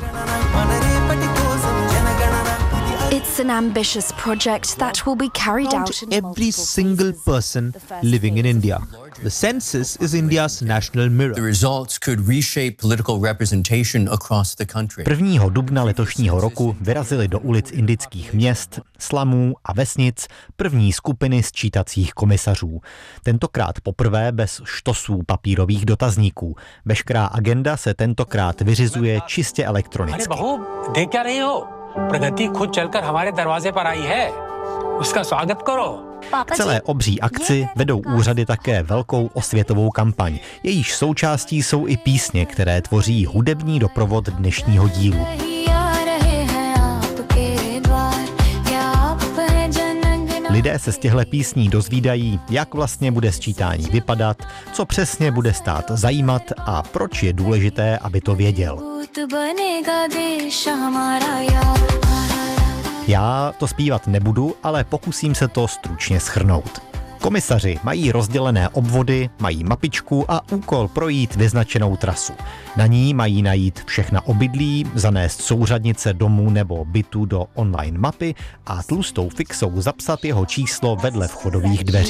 It's an ambitious project that will be carried out in every single person living in India. The census is India's national mirror. The results could reshape political representation across the country. prvního dubna letošního roku vyrazily do ulic indických měst, slamů a vesnic první skupiny sčítacích komisařů. Tentokrát poprvé bez štosů papírových dotazníků. Veškerá agenda se tentokrát vyřizuje čistě elektronicky. प्रगति खुद चलकर हमारे दरवाजे पर आई है उसका स्वागत करो. K celé obří akci vedou úřady také velkou osvětovou kampaň. Jejíž součástí jsou i písně, které tvoří hudební doprovod dnešního dílu. Lidé se z těchto písní dozvídají, jak vlastně bude sčítání vypadat, co přesně bude stát zajímat a proč je důležité, aby to věděl. Já to zpívat nebudu, ale pokusím se to stručně shrnout. Komisaři mají rozdělené obvody, mají mapičku a úkol projít vyznačenou trasu. Na ní mají najít všechna obydlí, zanést souřadnice domů nebo bytu do online mapy a tlustou fixou zapsat jeho číslo vedle vchodových dveří.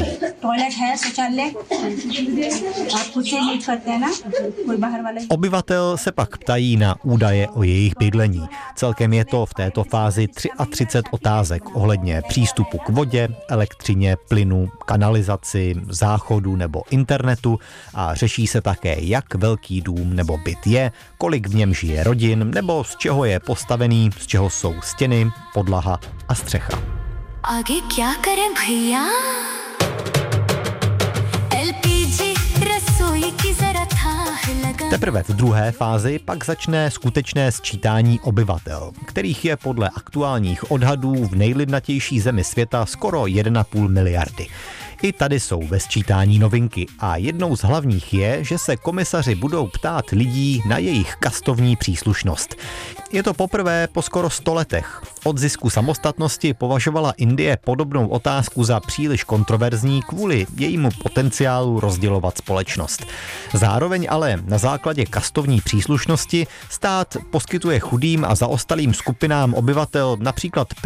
Obyvatel se pak ptají na údaje o jejich bydlení. Celkem je to v této fázi třicet tři otázek ohledně přístupu k vodě, elektřině, plynu, kanalizaci, záchodu nebo internetu a řeší se také, jak velký dům nebo byt je, kolik v něm žije rodin nebo z čeho je postavený, z čeho jsou stěny, podlaha a střecha. Áge kya kare bhaiya? el pé gé rasoi ki zara thah laga. Teprve v druhé fázi pak začne skutečné sčítání obyvatel, kterých je podle aktuálních odhadů v nejlidnatější zemi světa skoro jedna celá pět miliardy. I tady jsou ve sčítání novinky a jednou z hlavních je, že se komisaři budou ptát lidí na jejich kastovní příslušnost. Je to poprvé po skoro sto letech. Od zisku samostatnosti považovala Indie podobnou otázku za příliš kontroverzní kvůli jejímu potenciálu rozdělovat společnost. Zároveň ale na základě kastovní příslušnosti stát poskytuje chudým a zaostalým skupinám obyvatel například